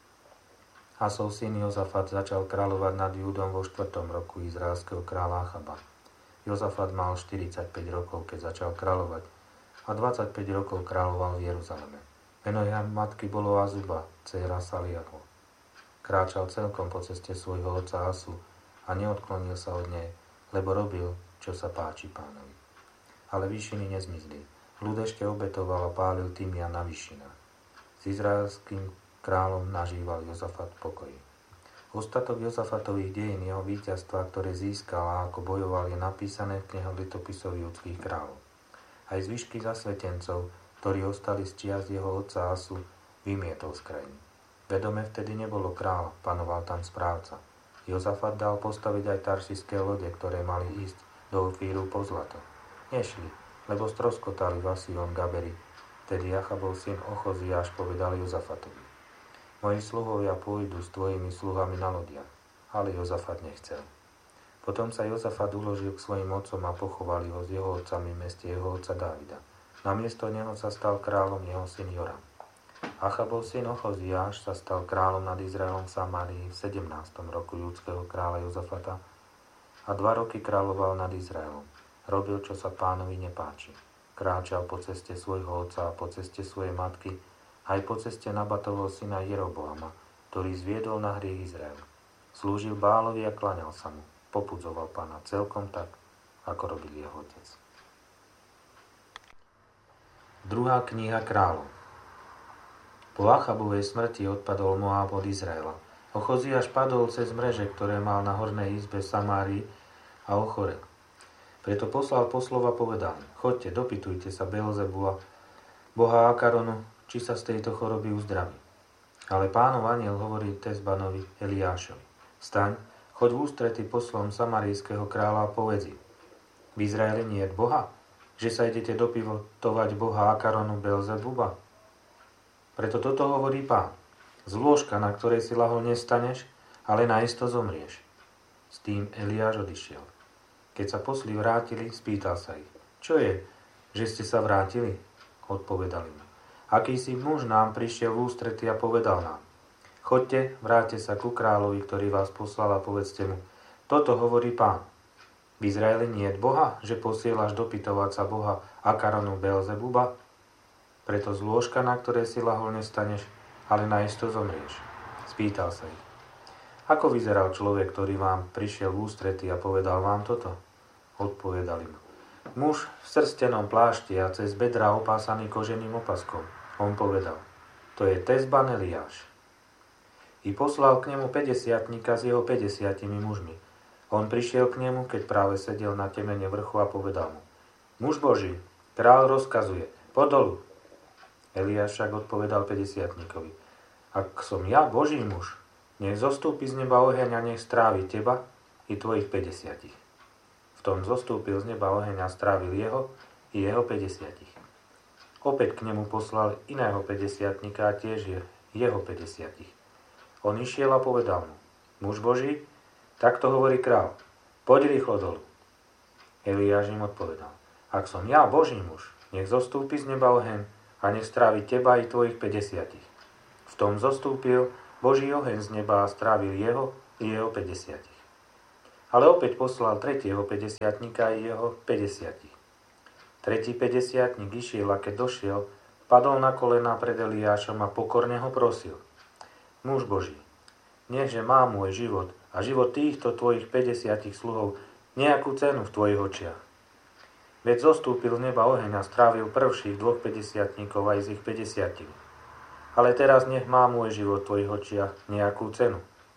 Asov syn Jozafat začal kráľovať nad Júdom vo 4. roku izraelského kráľa Achaba. Jozafat mal 45 rokov, keď začal kráľovať a 25 rokov kráľoval v Jeruzaleme. Meno jeho matky bolo Azuba, dcéra Saliahu. Kráčal celkom po ceste svojho otca Asu a neodklonil sa od nej, lebo robil, čo sa páči Pánovi. Ale výšiny nezmizli. Ľud ešte obetoval a pálil tymian na výšinách. S izraelským kráľom nažíval Jozafat pokoj. Ostatok Jozafatových dejín, jeho víťazstva, ktoré získal a ako bojoval, je napísané v knihe letopisov judských kráľov. Aj zvyšky zasvetencov, ktorí ostali z čias jeho otca Asu, vymietol z krajiny. Vedome vtedy nebolo kráľa, panoval tam správca. Jozafat dal postaviť aj taršiské lode, ktoré mali ísť do Ofíru po zlato. Nešli, lebo stroskotali v Asíon Gaberi. Vtedy Achabov syn Ochoziáš povedal Jozafatovi, moji sluhovia pôjdu s tvojimi sluhami na lodiach, ale Jozafat nechcel. Potom sa Jozafat uložil k svojim otcom a pochovali ho s jeho otcami v meste jeho otca Dávida. Namiesto neho sa stal kráľom jeho syn Joram. Achabov syn Ochoziáš sa stal kráľom nad Izraelom v Samárii v 17. roku judského kráľa Jozafata a 2 roky kráľoval nad Izraelom. Robil, čo sa Pánovi nepáči. Kráčal po ceste svojho otca a po ceste svojej matky, aj po ceste Nabatovho syna Jeroboama, ktorý zviedol na hriech Izrael. Slúžil Bálovi a klaňal sa mu. Popudzoval Pána celkom tak, ako robil jeho otec. Druhá kniha kráľov. Po Achabovej smrti odpadol Moáb od Izraela. Ochoziáš padol cez mreže, ktoré mal na hornej izbe Samárii a ochorel. Preto poslal poslov a povedal, choďte, dopytujte sa Beelzebula, boha Akaronu, či sa z tejto choroby uzdraví. Ale Pánov anjel hovorí Tezbanovi Eliášovi, vstaň, choď v ústrety poslom samarijského kráľa a povedz im, v Izraeli nie je Boha, že sa idete dopytovať boha Akaronu Beelzebuba? Preto toto hovorí Pán, z lôžka, na ktorej si lahol, nestaneš, ale naisto zomrieš. S tým Eliáš odišiel. Keď sa posli vrátili, spýtal sa ich, čo je, že ste sa vrátili? Odpovedali mu. Akýsi muž nám prišiel v ústrety a povedal nám, choďte, vráťte sa ku kráľovi, ktorý vás poslal a povedzte mu, toto hovorí Pán. V Izraeli nie je Boha, že posielaš dopytovať sa boha Akaronu Beelzebuba? Preto z lôžka, na ktoré si lahol, nestaneš, ale naisto zomrieš. Spýtal sa ich. Ako vyzeral človek, ktorý vám prišiel v ústrety a povedal vám toto? Odpovedali mu. Muž v srstenom plášti a cez bedra opásaný koženým opaskom. On povedal, to je Tezban Eliáš. I poslal k nemu 50-tníka s jeho 50 mužmi. On prišiel k nemu, keď práve sedel na temene vrchu a povedal mu, muž Boží, kráľ rozkazuje, podolu. Eliáš však odpovedal 50-tníkovi, ak som ja Boží muž, nech zostúpi z neba oheň a nech strávi teba i tvojich 50. V tom zostúpil z neba oheň a strávil jeho i jeho 50. Opäť k nemu poslal iného 50-tníka a tiež jeho 50. On išiel a povedal mu, muž Boží, Takto hovorí král. Poď rýchlo dolu. Eliáš im odpovedal. Ak som ja Boží muž, nech zostúpi z neba oheň a nech strávi teba i tvojich 50. V tom zostúpil Boží oheň z neba a strávil jeho i jeho 50. Ale opäť poslal tretieho 50-tníka i jeho 50. Tretí 50-tník išiel a keď došiel, padol na kolená pred Eliášom a pokorne ho prosil. Muž Boží, nechže má môj život a život týchto tvojich 50 sluhov nejakú cenu v tvojich očiach. Veď zostúpil z neba oheň a strávil prvších dvoch 50-tníkov aj z ich 50. Ale teraz nech má môj život v tvojich očiach nejakú cenu.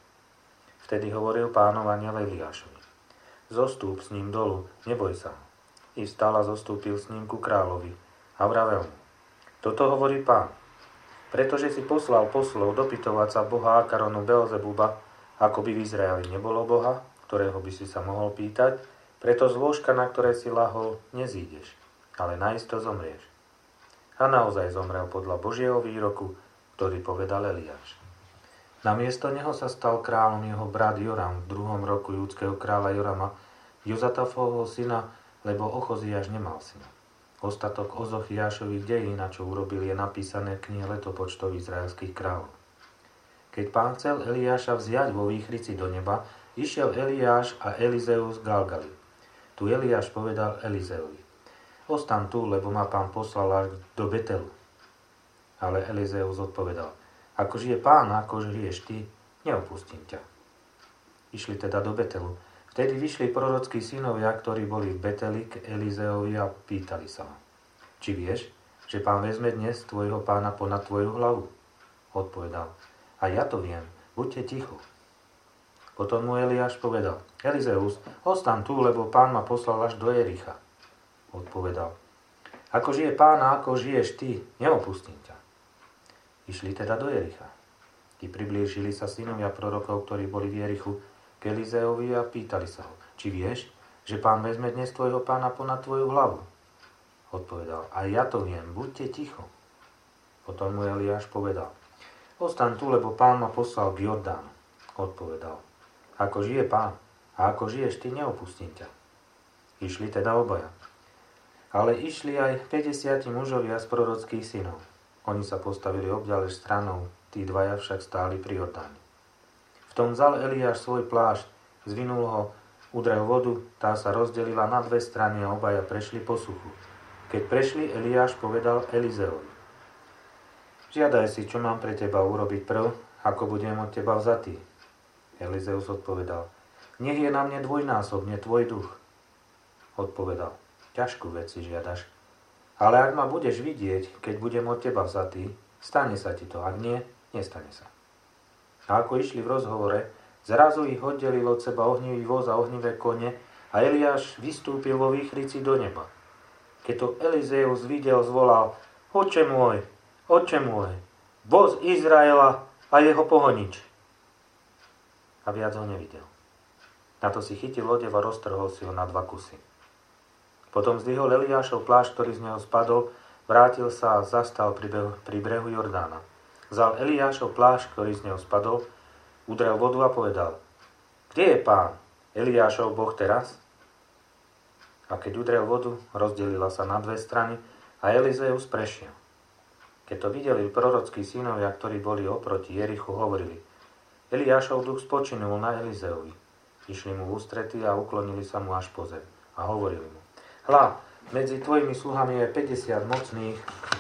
Vtedy hovoril Pánov anjel Eliášovi. Zostúp s ním dolu, neboj sa. I vstal a zostúpil s ním ku kráľovi a vravel mu. Toto hovorí Pán. Pretože si poslal poslov dopytovať sa boha Akaronu Belzebuba, ako by v Izraeli nebolo boha, ktorého by si sa mohol pýtať, preto z lôžka, na ktoré si lahol, nezídeš, ale naisto zomrieš. A naozaj zomrel podľa Božieho výroku, ktorý povedal Eliáš. Namiesto neho sa stal kráľom jeho brat Joram v 2. roku júdskeho kráľa Jorama, Jozatafovho syna, lebo Ochoziáš nemal syna. Ostatok Ozochiášových dejín, na čo urobil, je napísané v knihe letopočtov izraelských kráľov. Keď Pán chcel Eliáša vziať vo výchrici do neba, išiel Eliáš a Elizeus z Galgali. Tu Eliáš povedal Elizeovi. Ostan tu, lebo ma Pán poslal až do Betelu. Ale Elizeus odpovedal. Ako žije Pán, ako žiješ ty, neopustím ťa. Išli teda do Betelu. Vtedy vyšli prorockí synovia, ktorí boli v Beteli k Elizeovi a pýtali sa ho. Či vieš, že Pán vezme dnes tvojho pána ponad tvoju hlavu? Odpovedal. A ja to viem, buďte ticho. Potom mu Eliáš povedal. Elizeus, ostan tu, lebo Pán ma poslal až do Jericha. Odpovedal. Ako žije Pán a ako žiješ ty, neopustím ťa. Išli teda do Jericha. I priblížili sa synovia prorokov, ktorí boli v Jerichu, k Elizeovi a pýtali sa ho, či vieš, že Pán vezme dnes tvojho pána ponad tvoju hlavu? Odpovedal, a ja to viem, buďte ticho. Potom mu Eliáš povedal, ostan tu, lebo Pán ma poslal k Jordánu. Odpovedal, ako žije Pán a ako žiješ ty, neopustím ťa. Išli teda obaja. Ale išli aj 50 mužovia z prorockých synov. Oni sa postavili obďaleč stranou, tí dvaja však stáli pri Jordáne. V tom vzal Eliáš svoj plášť, zvinul ho, udrel vodu, tá sa rozdelila na dve strany a obaja prešli po suchu. Keď prešli, Eliáš povedal Elizeovi. Žiadaj si, čo mám pre teba urobiť prv, ako budem od teba vzatý. Elizeus odpovedal. Nech je na mne dvojnásobne tvoj duch. Odpovedal. Ťažkú vec si žiadaš. Ale ak ma budeš vidieť, keď budem od teba vzatý, stane sa ti to, ak nie, nestane sa. A ako išli v rozhovore, zrazu ich oddelil od seba ohnivý voz a ohnivé kone a Eliáš vystúpil vo výchrici do neba. Keď to Elizeus videl, zvolal, Oče môj, voz Izraela a jeho pohonič. A viac ho nevidel. Na to si chytil odev a roztrhol si ho na 2 kusy. Potom zdvihol Eliášov plášť, ktorý z neho spadol, vrátil sa a zastal pri brehu Jordána. Vzal Eliášov plášť, ktorý z neho spadol, udrel vodu a povedal, kde je Pán, Eliášov Boh teraz? A keď udrel vodu, rozdelila sa na 2 strany a Elizeus prešiel. Keď to videli prorockí synovia, ktorí boli oproti Jerichu, hovorili, Eliášov duch spočinul na Elizeovi. Išli mu v ústrety a uklonili sa mu až po zem a hovorili mu, hľa, medzi tvojimi sluhami je 50 mocných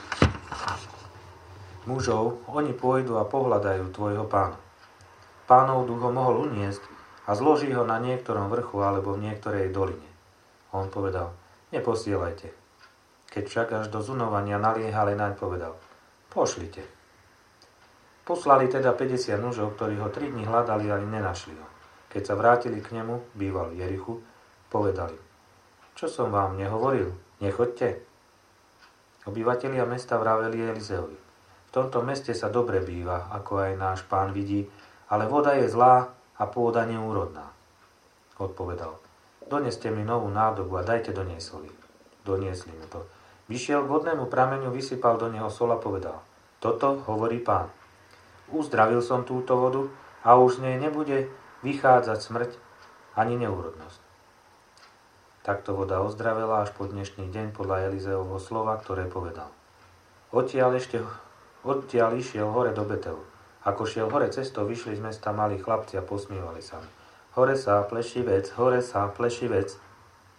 mužov, oni pôjdu a pohľadajú tvojho pána. Pánov duch ho mohol uniesť a zloží ho na niektorom vrchu alebo v niektorej doline. On povedal, neposielajte. Keď však až do zunovania naliehali naň povedal, pošlite. Poslali teda 50 mužov, ktorí ho 3 dni hľadali, ale nenašli ho. Keď sa vrátili k nemu, býval v Jerichu, povedali, čo som vám nehovoril, nechoďte. Obyvatelia mesta vraveli Elizeovi, v tomto meste sa dobre býva, ako aj náš pán vidí, ale voda je zlá a pôda neúrodná. Odpovedal, doneste mi novú nádobu a dajte do nej soli. Doniesli mu to. Vyšiel k vodnému prameňu, vysypal do neho sol a povedal, toto hovorí Pán. Uzdravil som túto vodu a už z nej nebude vychádzať smrť, ani neúrodnosť. Takto voda ozdravela až po dnešný deň podľa Elizeovho slova, ktoré povedal. Odtiaľ išiel hore do Betelu. Ako šiel hore cestou, vyšli z mesta malí chlapci a posmievali sa. Hore sa, plešivec,